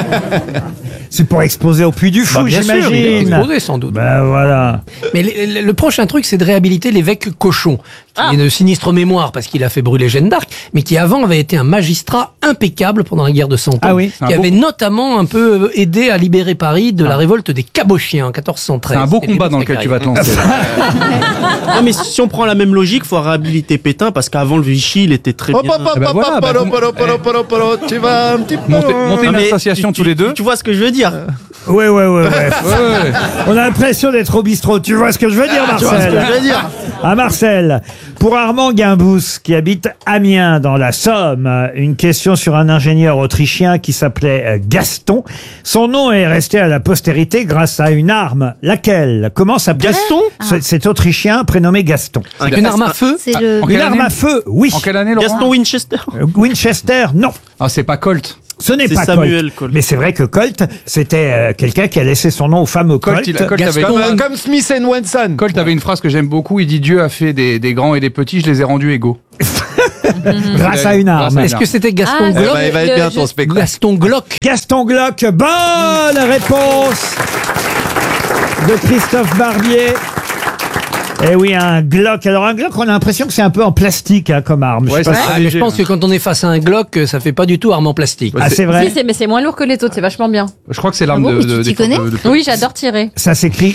C'est pour exposer au Puy du Fou, Bah, bien sûr, il est j'imagine. exposé sans doute. Ben voilà. Mais le, le- le prochain truc, c'est de réhabiliter l'évêque Cochon, qui est de sinistre mémoire parce qu'il a fait brûler Jeanne d'Arc, mais qui avant avait été un magistrat impeccable pendant la guerre de Cent Ans, Ah oui. qui Un avait beau- notamment un peu aidé à libérer Paris de la révolte des Cabochiens. Autrichien en quatorze cent treize. C'est un beau Et les combat dans deux lequel tu vas te carrières. lancer. Non, mais si on prend la même logique, faut réhabiliter Pétain parce qu'avant le Vichy, il était très Hop, bien. hop, hop, Eh ben hop, voilà, hop, bah, hop, vous- hop, hop, hop, hop, hop, tu vas un petit peu Montez, loin. montez une Non, mais association tu- tous les deux. Tu vois ce que je veux dire? Ouais, ouais, ouais, ouais. Ouais, ouais. On a l'impression d'être au bistrot. Tu vois ce que je veux dire, Tu vois ce que Marcel? je veux dire? À Marcel, pour Armand Guimbous, qui habite Amiens, dans la Somme, euh, une question sur un ingénieur autrichien qui s'appelait euh, Gaston. Son nom est resté à la postérité grâce à une arme. Laquelle? Comment s'appelle Gaston Ce- Cet Autrichien prénommé Gaston. Avec une arme à feu. C'est le. En Une quelle arme année à feu, oui. En quelle année, Laurent Gaston Winchester. Euh, Winchester, non. Ah, c'est pas Colt. Ce n'est C'est pas Samuel Colt. Colt. Mais c'est vrai que Colt, c'était euh, quelqu'un qui a laissé son nom au fameux Colt. Colt, il a- Colt avait, Comme, euh, comme Smith and Wesson. Colt avait une phrase que j'aime beaucoup. Il dit Dieu a fait des, des grands et des petits, je les ai rendus égaux. Grâce à une Grâce arme. à une Est-ce arme. que c'était Gaston Ah, Glock? Eh ben, il va être bien ton spectacle. Gaston Glock. Gaston Glock, bonne réponse de Christophe Barbier. Eh oui, un Glock. Alors un Glock, on a l'impression que c'est un peu en plastique hein, comme arme. Je sais pas Ah, si- mais je pense que quand on est face à un Glock, ça fait pas du tout arme en plastique. Ah, c'est vrai. Si, c'est- mais c'est moins lourd que les autres, c'est vachement bien. Je crois que c'est l'arme Ah bon, de, tu de, t'y des- connais de- de- Oui, j'adore tirer. Ça s'écrit.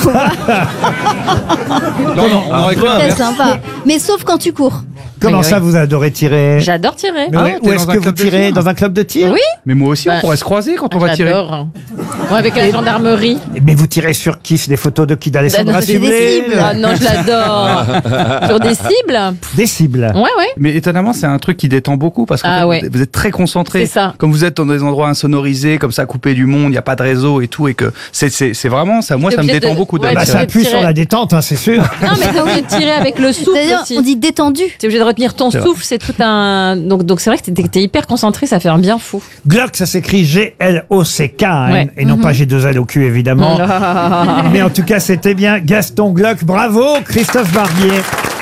Non, non, on aurait cru Très l'inverse. sympa. Mais sauf quand tu cours. Comment Oui, ça, oui. vous adorez tirer? J'adore tirer. Mais Ah, ouais, t'es où est-ce dans un que vous club de tirez? tir Dans un club de tir? Oui. Mais moi aussi, Bah, on pourrait se croiser quand on va tirer. J'adore. Ouais, avec la gendarmerie. Mais vous tirez sur qui? C'est des photos de qui? D'Alessandra C'est des Sublet? cibles. Ah non, je l'adore. Sur des cibles. Des cibles. Ouais, ouais. Mais étonnamment, c'est un truc qui détend beaucoup parce que Ah ouais. vous êtes très concentré. C'est ça. Comme vous êtes dans des endroits insonorisés, comme ça, coupé du monde, il n'y a pas de réseau et tout, et que c'est c'est c'est vraiment ça. Moi, T'es ça me obligé détend de- beaucoup. ouais, d'être- Bah, ça de appuie tirer. sur la détente, hein, c'est sûr. Non, mais t'es obligé de tirer avec le souffle D'ailleurs, aussi. on dit détendu. T'es obligé de retenir ton C'est vrai. souffle, c'est tout un. Donc, donc c'est vrai que t'es, t'es hyper concentré, ça fait un bien fou. Glock, ça s'écrit G L O C K, hein, Ouais. et non pas G deux L au Q, évidemment. Ah. Mais en tout cas, c'était bien Gaston Glock. Bravo, Christophe Barbier.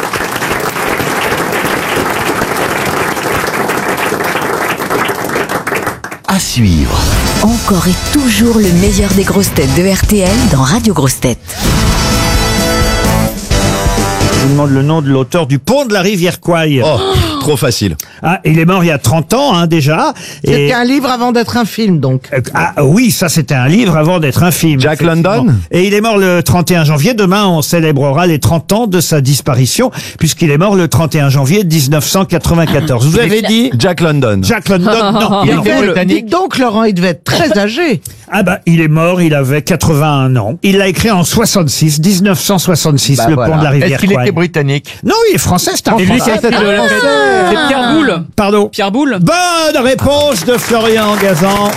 À suivre. Encore et toujours le meilleur des grosses têtes de R T L dans Radio Grosses Têtes. Je vous demande le nom de l'auteur du Pont de la rivière Kwai. Oh, trop facile. Ah, il est mort il y a trente ans, hein, déjà. C'était Et- un livre avant d'être un film, donc. Euh, Ah oui, ça c'était un livre avant d'être un film. Jack effectivement. London. Et il est mort le trente et un janvier. Demain, on célébrera les trente ans de sa disparition, puisqu'il est mort le trente et un janvier mille neuf cent quatre-vingt-quatorze. Vous avez dit Jack London. Jack London? Non. Il non. devait- dites donc, Laurent, il devait être très âgé. Ah bah, il est mort, il avait quatre-vingt-un ans. Il l'a écrit en soixante-six, mille neuf cent soixante-six, Bah le voilà. pont de la rivière Est-ce qu'il Kwai. était britannique? Non, il est français, c'est un Et lui, Français. c'est c'est Pierre Boulle. Pardon. Pierre Boulle. Bonne réponse de Florian Gazan.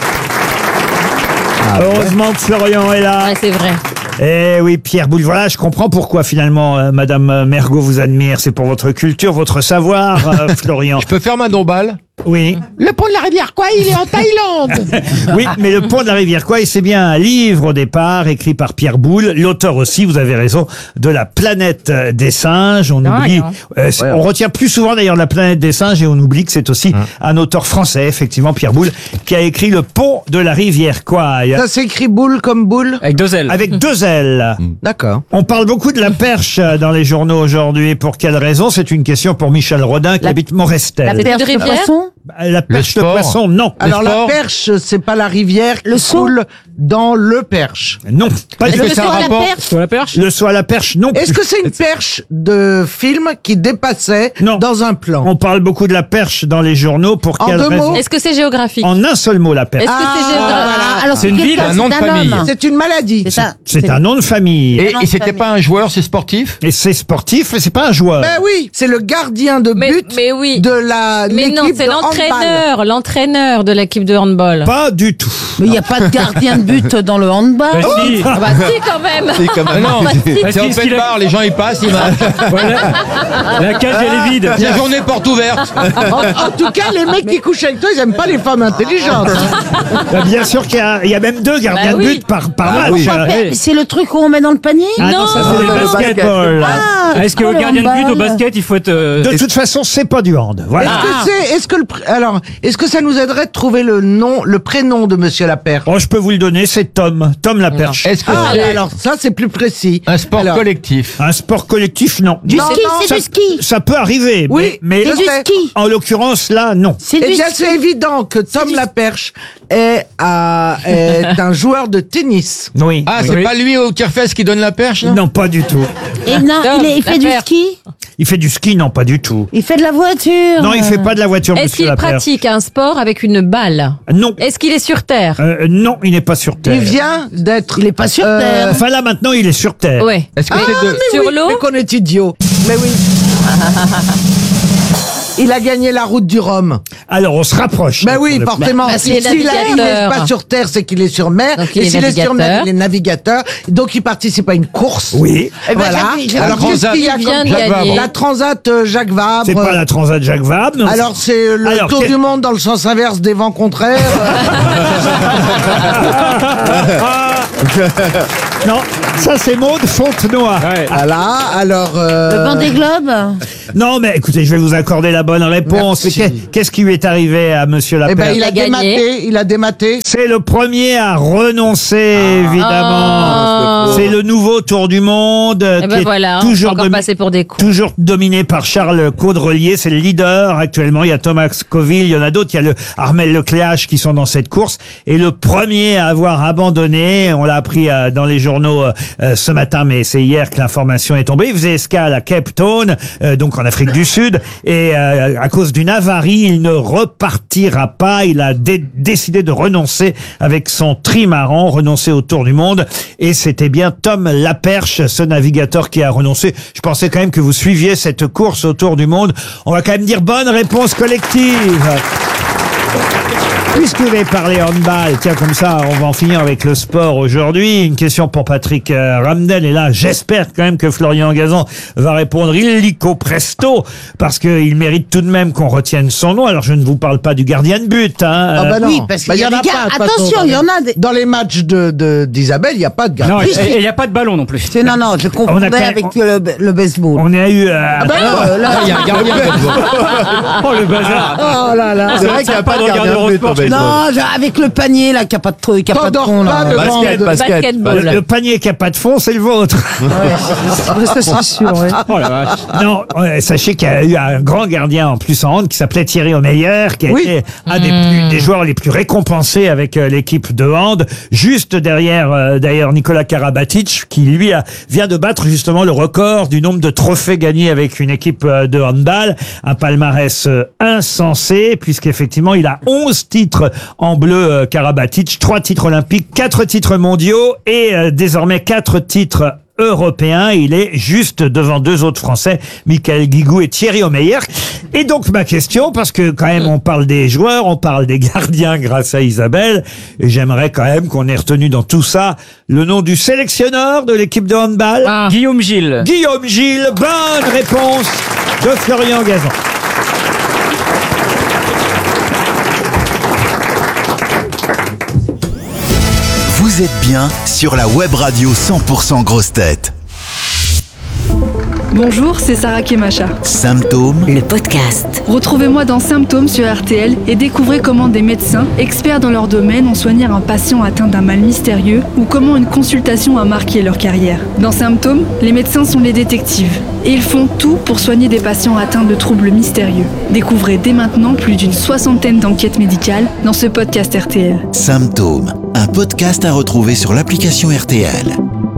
Heureusement que Florian est là. Ouais, c'est vrai. Eh oui, Pierre Boulle. Voilà, je comprends pourquoi finalement euh, Madame Mergot vous admire. C'est pour votre culture, votre savoir, euh, Florian. Je peux faire ma domballe? Oui. Le pont de la rivière quoi, il est en Thaïlande. Oui, mais le pont de la rivière Kwai, c'est bien un livre au départ écrit par Pierre Boulle, l'auteur aussi, vous avez raison, de la planète des singes. On Dingue, oublie, hein. euh, c'est- on retient plus souvent d'ailleurs la planète des singes et on oublie que c'est aussi un auteur français, effectivement Pierre Boulle, qui a écrit le pont de la rivière Kwai. Ça s'écrit boule comme boule. Avec deux ailes. Avec deux ailes. D'accord. On parle beaucoup de la perche dans les journaux aujourd'hui. Pour quelle raison? C'est une question pour Michel Rodin qui La- habite Morestel. La perche de rivière poisson. La perche de sport. poisson, non. Alors la perche, c'est pas la rivière qui Le saut. coule dans le perche. Non. Pas Est-ce du que tout. c'est un saut à la rapport? perche. Sur la perche. Le saut à la perche, non. Est-ce que c'est une perche de film qui dépassait Non. dans un plan? On parle beaucoup de la perche dans les journaux. Pour En quelle deux raison? mots Est-ce que c'est géographique? En un seul mot, la perche. Est-ce que Ah, c'est géographique? Ah, alors C'est une ville, quelqu'un, un nom de c'est famille. homme. C'est une maladie. C'est ça. C'est un nom de famille. Et, Non, et c'était famille. pas un joueur, c'est sportif? Et c'est sportif, mais c'est pas un joueur. Ben oui, c'est le gardien de Mais, but mais oui. de la Mais non, l'équipe c'est de handball. l'entraîneur, l'entraîneur de l'équipe de handball. Pas du tout. Mais il n'y a pas de gardien de but dans le handball. Bah, si. Ah bah si quand même. C'est comme Ah non, Bah, si. parce C'est qu'il- open qu'il a- bar, les gens ils passent, ils Voilà. La cage, elle est vide. La journée porte ouverte. En, en tout cas, les mecs qui couchent avec toi, ils aiment pas les femmes intelligentes. hein. Bah, bien sûr qu'il y a, il y a même deux gardiens Bah de oui. but par, par Ah match. oui. Euh, Mais C'est le truc où on met dans le panier. Ah non, Non. ça c'est le Le basket. basketball. Ah, Est-ce que oh, le le gardien de but au handball. basket, il faut être. euh, De toute façon, c'est pas du hand. Voilà. Est-ce que c'est, est-ce que le, pr- alors, est-ce que ça nous aiderait de trouver le nom, le prénom de Monsieur Laperche? Oh, je peux vous le donner, c'est Tom. Tom la perche. Est-ce que Ah, c'est alors ça c'est plus précis. un sport Alors, collectif? Un sport collectif, non. Du Non, ski, non, c'est ça, du ski. ça peut arriver, Oui, mais, mais C'est du sais. ski. en l'occurrence là, non. C'est Eh du bien, ski. c'est évident que Tom du- Laperche est à est un joueur de tennis. Oui. Ah, c'est Oui. pas lui au tire-fesse qui donne la perche, là Non, pas du tout. Et non, il, est- il fait du ski. Il fait du ski, non, pas du tout. Il fait de la voiture. Non, il fait pas de la voiture, Est-ce monsieur qu'il Lapierre. pratique un sport avec une balle? Non. Est-ce qu'il est sur Terre? Euh, non, il n'est pas sur Terre. Il vient d'être... Il est pas sur Euh, Terre. Enfin là, maintenant, il est sur Terre. Ouais. Est-ce que Ah, c'est de... mais Sur oui, l'eau mais qu'on est idiot. Mais oui. Il a gagné la route du Rhum. Alors, on se rapproche. Ben oui, forcément. Bah, S'il c'est il n'est navigateur. pas sur Terre, c'est qu'il est sur mer. Donc, il et est s'il est sur mer, navigateur. il est navigateur. Donc, il participe à une course. Oui. Et voilà. j'avais- j'avais- Alors, La qu'est-ce qu'il y a Il vient comme... de Jacques gagner. Vabre. La Transat euh, Jacques Vabre. C'est pas la Transat Jacques Vabre. non. Alors, c'est le Alors, tour quel- du monde dans le sens inverse des vents contraires. Non, ça c'est Maude Fontenoy. Voilà. Alors... euh, Le Vendée Globe. Non, mais écoutez, je vais vous accorder la bonne réponse. Merci. Mais qu'est- Qu'est-ce qui lui est arrivé à monsieur Eh Lapierre ben, il Il a a gagné. dématé. Il a dématé. C'est le premier à renoncer, évidemment. Ah. C'est le nouveau Tour du Monde. euh, Eh qui ben est voilà, on toujours va encore domi- passer pour des cons. Toujours dominé par Charles Caudrelier, c'est le leader actuellement. Il y a Thomas Coville, il y en a d'autres. Il y a le Armel Lecléache qui sont dans cette course. Et le premier à avoir abandonné, on l'a appris euh, dans les journaux euh, euh, ce matin, mais c'est hier que l'information est tombée. Il faisait escale à Cape Town, euh, donc en Afrique du Sud, et euh, à cause d'une avarie, il ne repartira pas. Il a dé- décidé de renoncer avec son trimaran, renoncer au Tour du Monde. Et c'était bien Tom Laperche, ce navigateur, qui a renoncé. Je pensais quand même que vous suiviez cette course au Tour du Monde. On va quand même dire bonne réponse collective. Puisque vous avez parlé handball, tiens, comme ça, on va en finir avec le sport aujourd'hui. Une question pour Patrick euh, Ramdel. Et là, j'espère quand même que Florian Gazan va répondre illico presto, parce qu'il mérite tout de même qu'on retienne son nom. Alors, je ne vous parle pas du gardien de but. Hein. Ah bah non. Oui, parce Bah, qu'il y a en des gars- pas, de toute attention, façon, il y dans en les- a des- Dans les matchs de de- d'Isabelle, il n'y a pas de gars. Non, Oui, et il n'y a pas de ballon non plus. C'est- Non, non, je On a confondais quand même- avec le, le baseball. On a eu... euh, Ah bah non, Euh, là, Il y a un gardien de baseball. Oh le bazar. Oh là là. C'est vrai qu'il n'y a pas de gardien de but au baseball. Non, je- avec le panier là qui a pas de truc, qui a pas de T'endors fond pas là. devant Basket, de- basket. Basketball. le, le panier qui a pas de fond, c'est le vôtre. Ça c'est sûr. Ouais. Oh la vache. Non, ouais, sachez qu'il y a eu un grand gardien en plus en hand qui s'appelait Thierry Omeyer, qui a Oui. été un des, plus- des joueurs les plus récompensés avec euh, l'équipe de hand, juste derrière euh, d'ailleurs Nicolas Karabatic, qui lui a, vient de battre justement le record du nombre de trophées gagnés avec une équipe euh, de handball, un palmarès euh, insensé, puisqu'effectivement il a onze titres en bleu, euh, Karabatic, trois titres olympiques, quatre titres mondiaux et euh, désormais quatre titres européen. Il est juste devant deux autres Français, Michael Guigou et Thierry Omeyer. Et donc ma question, parce que quand même on parle des joueurs, on parle des gardiens grâce à Isabelle, et j'aimerais quand même qu'on ait retenu dans tout ça le nom du sélectionneur de l'équipe de handball. Ah. Guillaume Gilles. Guillaume Gilles, bonne réponse de Florian Gazan. Vous êtes bien sur la web radio cent pour cent Grosses Têtes. Bonjour, c'est Sarah Kemacha. Symptômes, Le podcast. Retrouvez-moi dans Symptômes sur R T L et découvrez comment des médecins, experts dans leur domaine, ont soigné un patient atteint d'un mal mystérieux ou comment une consultation a marqué leur carrière. Dans Symptômes, les médecins sont les détectives et ils font tout pour soigner des patients atteints de troubles mystérieux. Découvrez dès maintenant plus d'une soixantaine d'enquêtes médicales dans ce podcast R T L. Symptômes, un podcast à retrouver sur l'application R T L.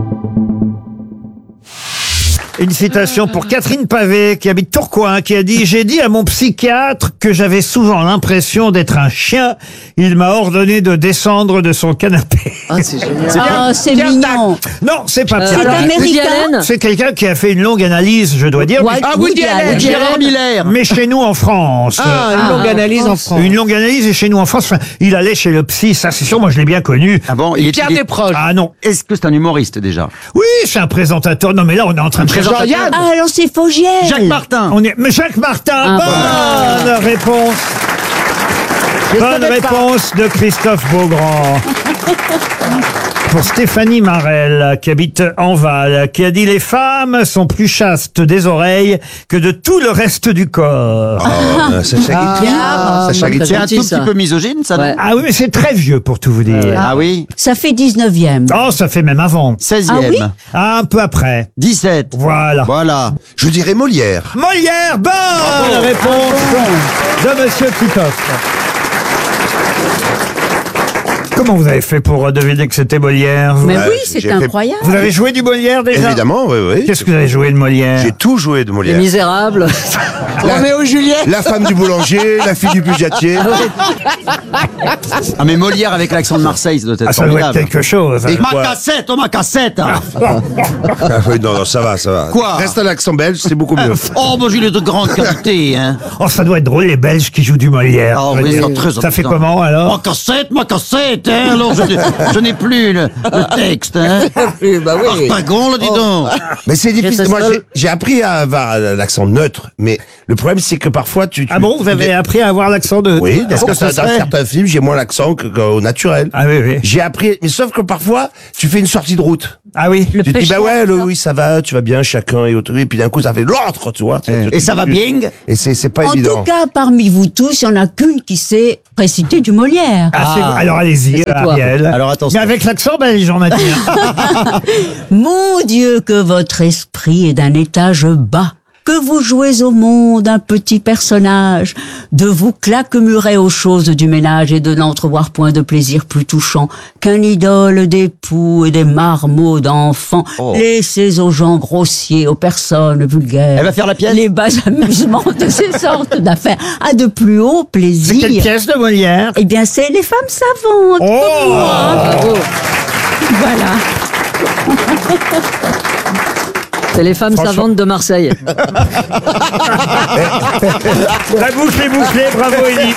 Une citation pour Catherine Pavé, qui habite Tourcoing, qui a dit « J'ai dit à mon psychiatre que j'avais souvent l'impression d'être un chien. Il m'a ordonné de descendre de son canapé. » Ah, c'est génial. Ah, c'est mignon. Non, c'est pas Euh, Pierre c'est Dac. américain. Woody Allen. C'est quelqu'un qui a fait une longue analyse, je dois dire. Ouais, mais- Ah, Woody Allen. Gérard Miller. Mais chez nous en France. Ah, une Ah, longue analyse en France. Une longue analyse et chez nous en France. Enfin, il allait chez le psy, ça c'est sûr, moi je l'ai bien connu. Ah bon, il est, Pierre il est- Desproges. Ah non. Est-ce que c'est un humoriste déjà? Oui, c'est un présentateur. Non mais là on est en train de chercher. Jean-Yann. Ah, alors c'est Fogiel. Jacques Martin. On est... Mais Jacques Martin, Ah, bonne réponse. Je Bonne savais pas. réponse de Christophe Beaugrand. Pour Stéphanie Marel, qui habite Enval, qui a dit « Les femmes sont plus chastes des oreilles que de tout le reste du corps. Ah, Sacha Guitry. Ah, Sacha très Guitry. C'est un gentil, tout ça. petit peu misogyne, ça, Ouais. non? Ah oui, mais c'est très vieux pour tout vous dire. Ah oui? Ça fait dix-neuvième. Oh, ça fait même avant. seizième. Ah oui? Ah, un peu après. dix-sept. Voilà. Voilà. Je dirais Molière. Molière, bonne réponse de Monsieur Titoff. Comment vous avez fait pour euh, deviner que c'était Molière vous Mais Ouais, oui, c'est j'ai fait- incroyable. Vous avez joué du Molière déjà? Évidemment, oui, oui. Qu'est-ce que vous avez joué de Molière? J'ai tout joué de Molière. Misérables. La, Roméo et Juliette. la femme du boulanger, la fille du budgetier. Ah mais Molière avec l'accent de Marseille, ça doit être Ah, ça doit être formidable. quelque chose. Et Ma quoi cassette, oh ma cassette hein. Ah oui, non, non, ça va, ça va. Quoi Reste à l'accent belge, c'est beaucoup mieux. Oh, bon, il est de grande qualité, hein. Oh, ça doit être drôle, les Belges qui jouent du Molière. Ah je veux oui, dire. c'est très Ça fait amusant. comment Ma alors? cassette, ma cassette, hein. Alors, je, je n'ai plus le, le texte, hein. Bah oui. Arpagon, là, dis donc. Mais c'est difficile. J'étais Moi, seul. j'ai- j'ai appris à avoir l'accent neutre, mais le problème, c'est que parfois, tu. tu Ah bon, vous avez appris à avoir l'accent de... Oui, Parce parce que que ça dans serait- certains films, j'ai moins l'accent que- qu'au naturel. Ah oui, oui. J'ai appris, mais sauf que parfois, tu fais une sortie de route. Ah oui. Tu te dis, bah ouais, le- oui, ça va, tu vas bien, chacun et autre. Et puis d'un coup, ça fait l'autre, tu vois. Et ça va bien? Et c'est c'est pas En évident. tout cas, parmi vous tous, il n'y en a qu'une qui sait réciter du Molière. Ah, c'est- Ah. alors allez-y, C'est toi. Ariel. Alors, attention. Mais avec l'accent belge, on a dit. hein. Mon Dieu, que votre esprit est d'un étage bas, que vous jouez au monde un petit personnage, de vous claquemurer aux choses du ménage et de n'entrevoir point de plaisir plus touchant qu'un idole d'époux et des marmots d'enfants. Oh. Laissez aux gens grossiers, aux personnes vulgaires. Elle va faire la pièce? Les bas amusements de ces sortes d'affaires à de plus hauts C'est plaisirs. quelle pièce de Molière? Eh bien, c'est les femmes savantes. Oh comme moi. Voilà. C'est les femmes Franchement. savantes de Marseille. La boucle est bouclée, bravo Élie.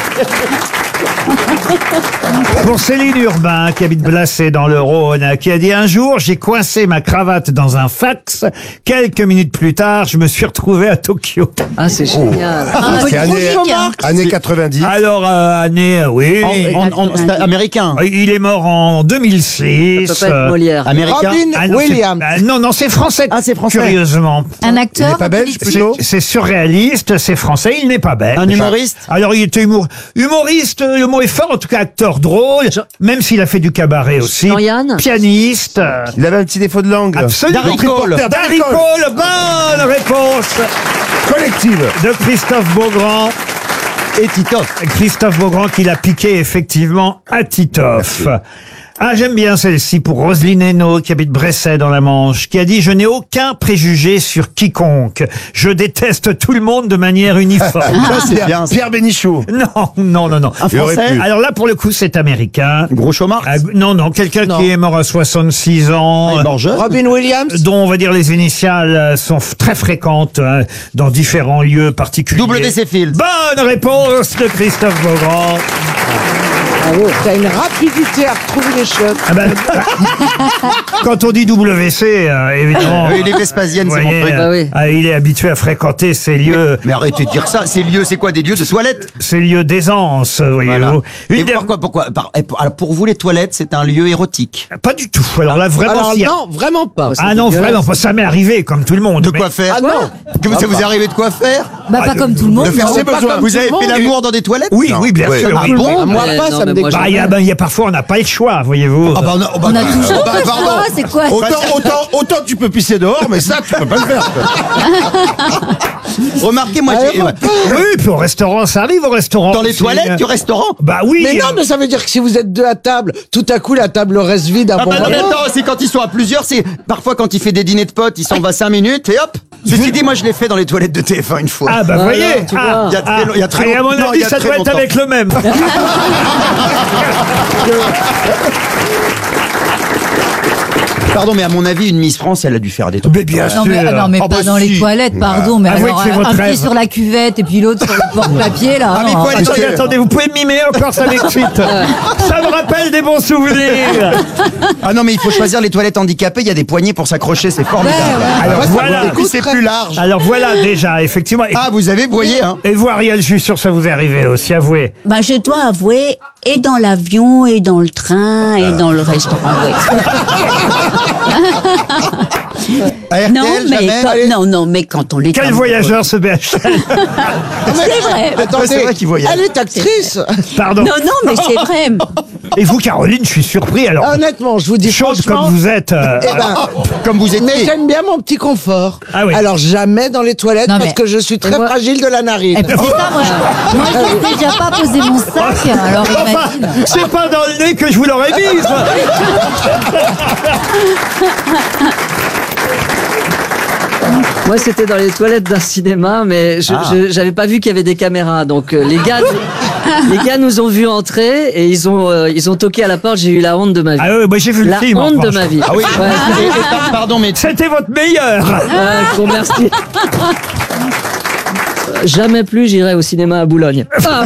Pour Céline Urbain, qui habite Blacé dans le Rhône, qui a dit un jour, j'ai coincé ma cravate dans un fax. Quelques minutes plus tard, je me suis retrouvé à Tokyo. Ah, c'est génial. Ah, C'est c'est année, comique, hein. année quatre-vingt-dix. Alors, euh, année, euh, oui. En, en- en- c'est américain. Il est mort en deux mille six. Ça peut pas être Molière. Américain. Robin Ah non, c'est- Williams. ah, non, non, c'est français. Ah, c'est français. Curieusement. Un Il acteur n'est pas belge, C'est- plutôt C'est surréaliste, c'est français, il n'est pas belge. Un humoriste. Alors il était humour- humoriste, le mot est fort, en tout cas acteur drôle, même s'il a fait du cabaret aussi. Jean-Yann. Pianiste. euh, Il avait un petit défaut de langue. Absolument. Darry Cole. Reporter, Darry Darry Cole. Cole, bonne réponse Collective. de Christophe Beaugrand. Et Titoff. Christophe Beaugrand qui l'a piqué effectivement à Titoff. Ah, j'aime bien celle-ci pour Roselyne Hénaud, qui habite Bresset dans la Manche, qui a dit « Je n'ai aucun préjugé sur quiconque. Je déteste tout le monde de manière uniforme. Ça, c'est bien, bien. ça. Pierre Bénichou. » Non, non, non, non. Un Il aurait français. pu. Alors là, pour le coup, c'est américain. Groucho Marx. Ah, non, non, quelqu'un Non. qui est mort à soixante-six ans. Il est mort jeune. Robin Williams. Dont on va dire les initiales euh, sont f- très fréquentes hein, dans différents lieux particuliers. W C Fields. Bonne réponse de Christophe Beaugrand. T'as une rapidité à retrouver les chiottes. Ah ben, quand on dit W C, euh, évidemment. Oui, les Vespasiennes, vous c'est mon voyez, truc. euh, Bah oui. ah, il est habitué à fréquenter ces lieux, Mais arrêtez de dire ça. Ces lieux, c'est quoi? Des lieux de toilettes? ces lieux d'aisance, voyez-vous. Voilà. Une Et des- pourquoi, pourquoi par- et pour, alors, pour vous, les toilettes, c'est un lieu érotique. Pas du tout. Alors là, vraiment, Alors s'il y a- non, vraiment pas. Ah non, vraiment, pas. Ça m'est arrivé comme tout le monde. De mais- quoi faire? Ah non. Que vous- ça vous est arrivé de quoi faire? Bah, pas comme tout le monde. De faire non. ses pas besoins. comme Vous tout avez le fait monde. l'amour dans des toilettes? Oui, Non. oui, bien Ouais. sûr. Ah oui. bon? Moi Mais pas, non, ça me mais moi, dégoûte. Bah, il y a, ben, il y a parfois, on n'a pas le choix, voyez-vous. Ah bah, non, oh bah, On a toujours bah, pas le pardon. choix, c'est quoi Autant, autant, autant tu peux pisser dehors, mais ça, tu peux pas le faire. Remarquez, moi, j'ai- ouais. Oui, puis au restaurant, ça arrive au restaurant. dans les aussi. toilettes du restaurant. Bah oui. Mais non, euh, mais ça veut dire que si vous êtes deux à table, tout à coup la table reste vide à Ah bon bah non, mais moment. attends, c'est quand ils sont à plusieurs, c'est parfois quand il fait des dîners de potes, il s'en va cinq minutes et hop. Ceci dit, moi je l'ai fait dans les toilettes de T F un une fois. Ah bah Voilà, voyez, tu ah, vois. Il y a très ah, long- il y a très et à mon longtemps. Non, il avis, y a ça très doit être longtemps. avec le même. Pardon, mais à mon avis, une Miss France, elle a dû faire des trucs. Mais bien Non mais, ah non, mais Ah pas bah dans les si. toilettes, pardon, mais Avouez alors que c'est un, votre un pied rêve. sur la cuvette et puis l'autre sur le porte-papier là. Ah, mais non. quoi, les Attendez, toilettes attendez, vous pouvez mimer encore, ça m'excite. Ça me rappelle des bons souvenirs. Ah non, mais il faut choisir les toilettes handicapées, il y a des poignées pour s'accrocher, c'est formidable. Alors voilà. Et puis c'est plus large. Alors voilà déjà, effectivement. Et, Ah, vous avez, vous voyez, hein. et vous, Ariel, je suis sûr que ça vous est arrivé aussi, avouez. Bah, je dois avouer, et dans l'avion, et dans le train, et dans le restaurant. oui. Non, mais quand, non, non, mais quand on est Quel amoureux- voyageur ce B H L C'est vrai. Attends, c'est vrai qu'il voyage. Elle est actrice. Pardon. Non, non, mais c'est vrai. Et vous, Caroline, je suis surpris. Alors, Honnêtement, je vous dis chose franchement. comme vous êtes. euh, Eh ben, Comme vous êtes. mais j'aime bien mon petit confort. Ah oui. Alors jamais dans les toilettes Non, parce mais- que je suis très moi- fragile de la narine. Eh ben, c'est ça, moi. Moi, je n'ai déjà pas posé mon sac. Alors, Enfin, imagine. c'est pas dans le nez que je vous l'aurais mise. Moi, c'était dans les toilettes d'un cinéma, mais je Ah. je- j'avais pas vu qu'il y avait des caméras. Donc, euh, les gars, les gars nous ont vus entrer et ils ont, euh, ils ont toqué à la porte. J'ai eu la honte de ma vie. Ah oui, moi j'ai vu le la film. en honte de revanche. ma vie. Ah oui. Ouais. Et- et par- pardon, mais C'était votre meilleur. Ah, je vous remercie. Jamais plus j'irai au cinéma à Boulogne. Ah,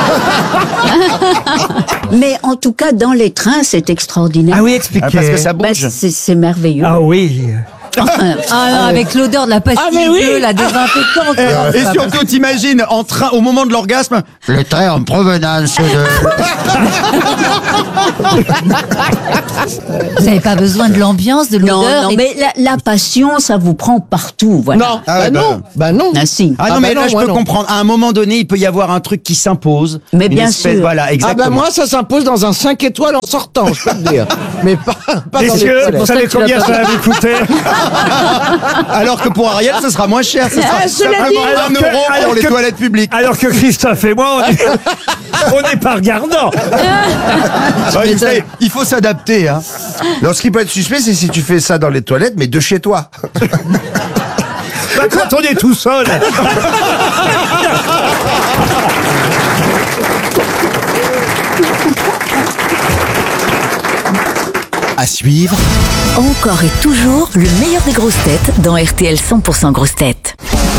Mais en tout cas, dans les trains, c'est extraordinaire. Ah oui, expliquez. Ah, parce que ça Bah, bouge. c'est c'est merveilleux. Ah oui. Enfin, Ah non, avec l'odeur de la pastille Ah, mais oui. bleue, la désinfectante. Et, et surtout, t'imagines, en train, au moment de l'orgasme, le train en provenance de... Vous n'avez pas besoin de l'ambiance, de non, l'odeur. non, et- mais la, la passion, ça vous prend partout. Voilà. Non, Ah bah ouais, non, bah non. Ah si. Ah non, Ah mais bah là, non, je moi peux non. comprendre. À un moment donné, il peut y avoir un truc qui s'impose. Mais Une bien espèce- sûr. Voilà, Ah exactement. bah moi ça s'impose dans un cinq étoiles en sortant, je peux te dire. Mais pas, pas dans les Messieurs, toilettes. vous savez que tu combien l'as ça pas- va vous coûter? Alors que pour Ariel, ce sera moins cher. Ce sera Ah, cela simplement dit- Alors un que- euro alors pour les que- toilettes publiques. Alors que Christophe et moi, on est, on n'est pas regardants. Ah, il, faut, il faut s'adapter. Hein. Alors, ce qui peut être suspect, c'est si tu fais ça dans les toilettes, mais de chez toi. Bah, quand on est tout seul. À suivre, Encore et toujours le meilleur des grosses têtes dans R T L cent pour cent grosses têtes.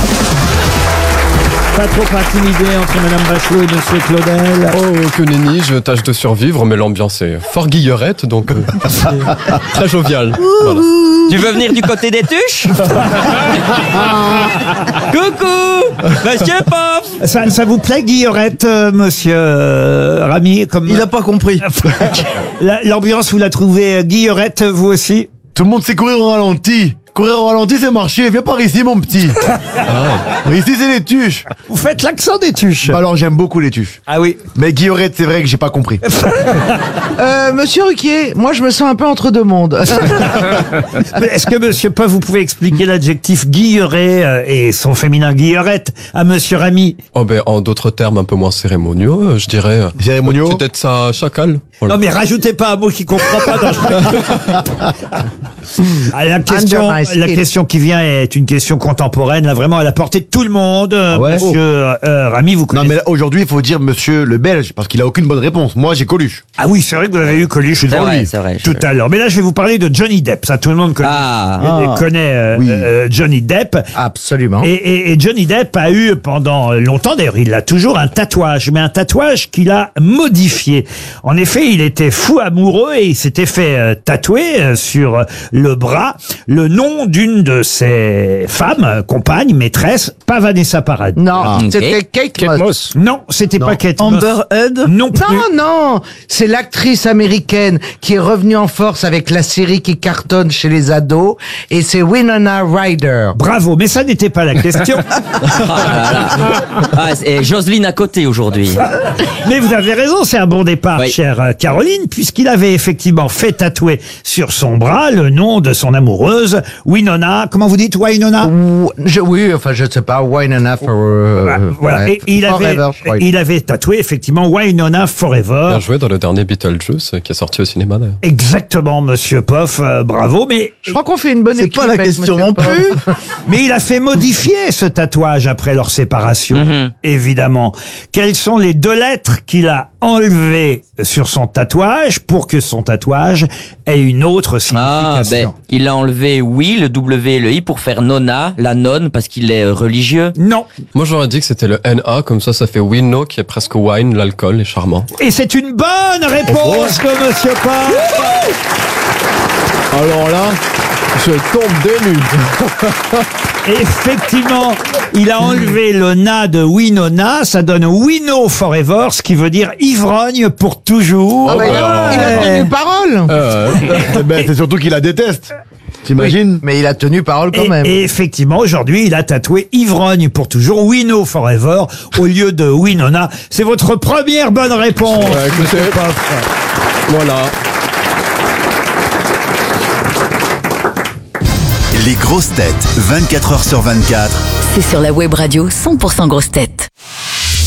Pas trop intimidé entre Madame Bachelot et Monsieur Claudel. Oh, que nenni, je tâche de survivre, mais l'ambiance est fort guillerette, donc euh, c'est très jovial. Voilà. Tu veux venir du côté des tuches? Coucou, Monsieur Pop. Ça, ça vous plaît, Guillerette, euh, Monsieur euh, Rami, comme Il n'a pas compris. La- l'ambiance, vous la trouvez euh, Guillerette, vous aussi? Tout le monde sait courir au ralenti. Courir au ralenti, c'est marcher. Viens par ici, mon petit. Ici, c'est les tuches. Vous faites l'accent des tuches. Alors, j'aime beaucoup les tuches. Ah oui. Mais Guillerette, c'est vrai que j'ai pas compris. Euh, Monsieur Ruquier, moi je me sens un peu entre deux mondes. Mais Est-ce que Monsieur Pop, vous pouvez expliquer l'adjectif guilleret euh, et son féminin guillerette à Monsieur Rami? Oh, ben, en d'autres termes un peu moins cérémonieux, euh, je dirais. euh, Cérémonieux Peut-être ça chacal. Voilà. Non mais rajoutez pas un mot qui comprend pas dans Ah, la question, Under my skin. la question qui vient est une question contemporaine, là vraiment à la portée de tout le monde. Ah ouais Monsieur euh, Rami, vous Non, connaissez? mais là, aujourd'hui, il faut dire monsieur le Belge, parce qu'il a aucune bonne réponse. Moi, j'ai Coluche. Ah oui, c'est vrai que vous avez eu Coluche C'est devant vrai, lui c'est vrai, je- tout à l'heure. Mais là, je vais vous parler de Johnny Depp. Ça, tout le monde connaît, Ah. euh, connaît euh, Oui. euh, Johnny Depp. Absolument. Et, et- et Johnny Depp a eu pendant longtemps, d'ailleurs il a toujours un tatouage, mais un tatouage qu'il a modifié. En effet, il était fou amoureux et il s'était fait euh, tatouer euh, sur le bras le nom d'une de ses femmes, euh, compagnes, maîtresses, pas Vanessa Paradis. Non, ok. c'était Kate, Moss. Non, c'était pas Kate Moss. Amber Heard. Non plus. Non, non, c'est l'actrice américaine qui est revenue en force avec la série qui cartonne chez les ados, et c'est Winona Ryder. Bravo, mais ça n'était pas la question. Ah, et Jocelyne à côté aujourd'hui. Mais vous avez raison, c'est un bon départ, Oui. chère euh, Caroline, puisqu'il avait effectivement fait tatouer sur son bras le nom de son amoureuse, Winona. Comment vous dites, Winona? Ou- je- oui, enfin, je sais pas, Winona for, euh, Voilà, voilà. ouais, Et il avait, Forever, je crois. il avait tatoué effectivement Winona Forever. Bien joué dans le dernier Beetlejuice euh, qui est sorti au cinéma d'ailleurs. Exactement, Monsieur Poff, euh, bravo. Mais Je crois qu'on fait une bonne équipe. pas la avec question Monsieur non Paul. plus. mais il a fait modifier ce tatouage après leur séparation, Mhm. évidemment. Quelles sont les deux lettres qu'il a enlevées sur son tatouage pour que son tatouage ait une autre Ah, signification? ben, il a enlevé oui, le W et le I pour faire nonna, la nonne, parce qu'il est euh, religieux. Non. Moi j'aurais dit que c'était le N A, comme ça ça fait Winno qui est presque wine, l'alcool est charmant. Et c'est une bonne réponse de Monsieur Poff. Alors là, je tombe des nues. Effectivement, il a enlevé le na de Winona, ça donne Wino Forever, ce qui veut dire ivrogne pour toujours. Ah bah, il a- il a tenu parole. Euh, eh ben, c'est surtout qu'il la déteste. T'imagines? Oui, mais il a tenu parole quand Et, même. et effectivement, aujourd'hui, il a tatoué ivrogne pour toujours, Wino Forever, au lieu de Winona. C'est votre première bonne réponse. Ouais, écoutez, monsieur Poff. voilà. Les grosses têtes, vingt-quatre heures sur vingt-quatre. C'est sur la web radio cent pour cent grosses têtes.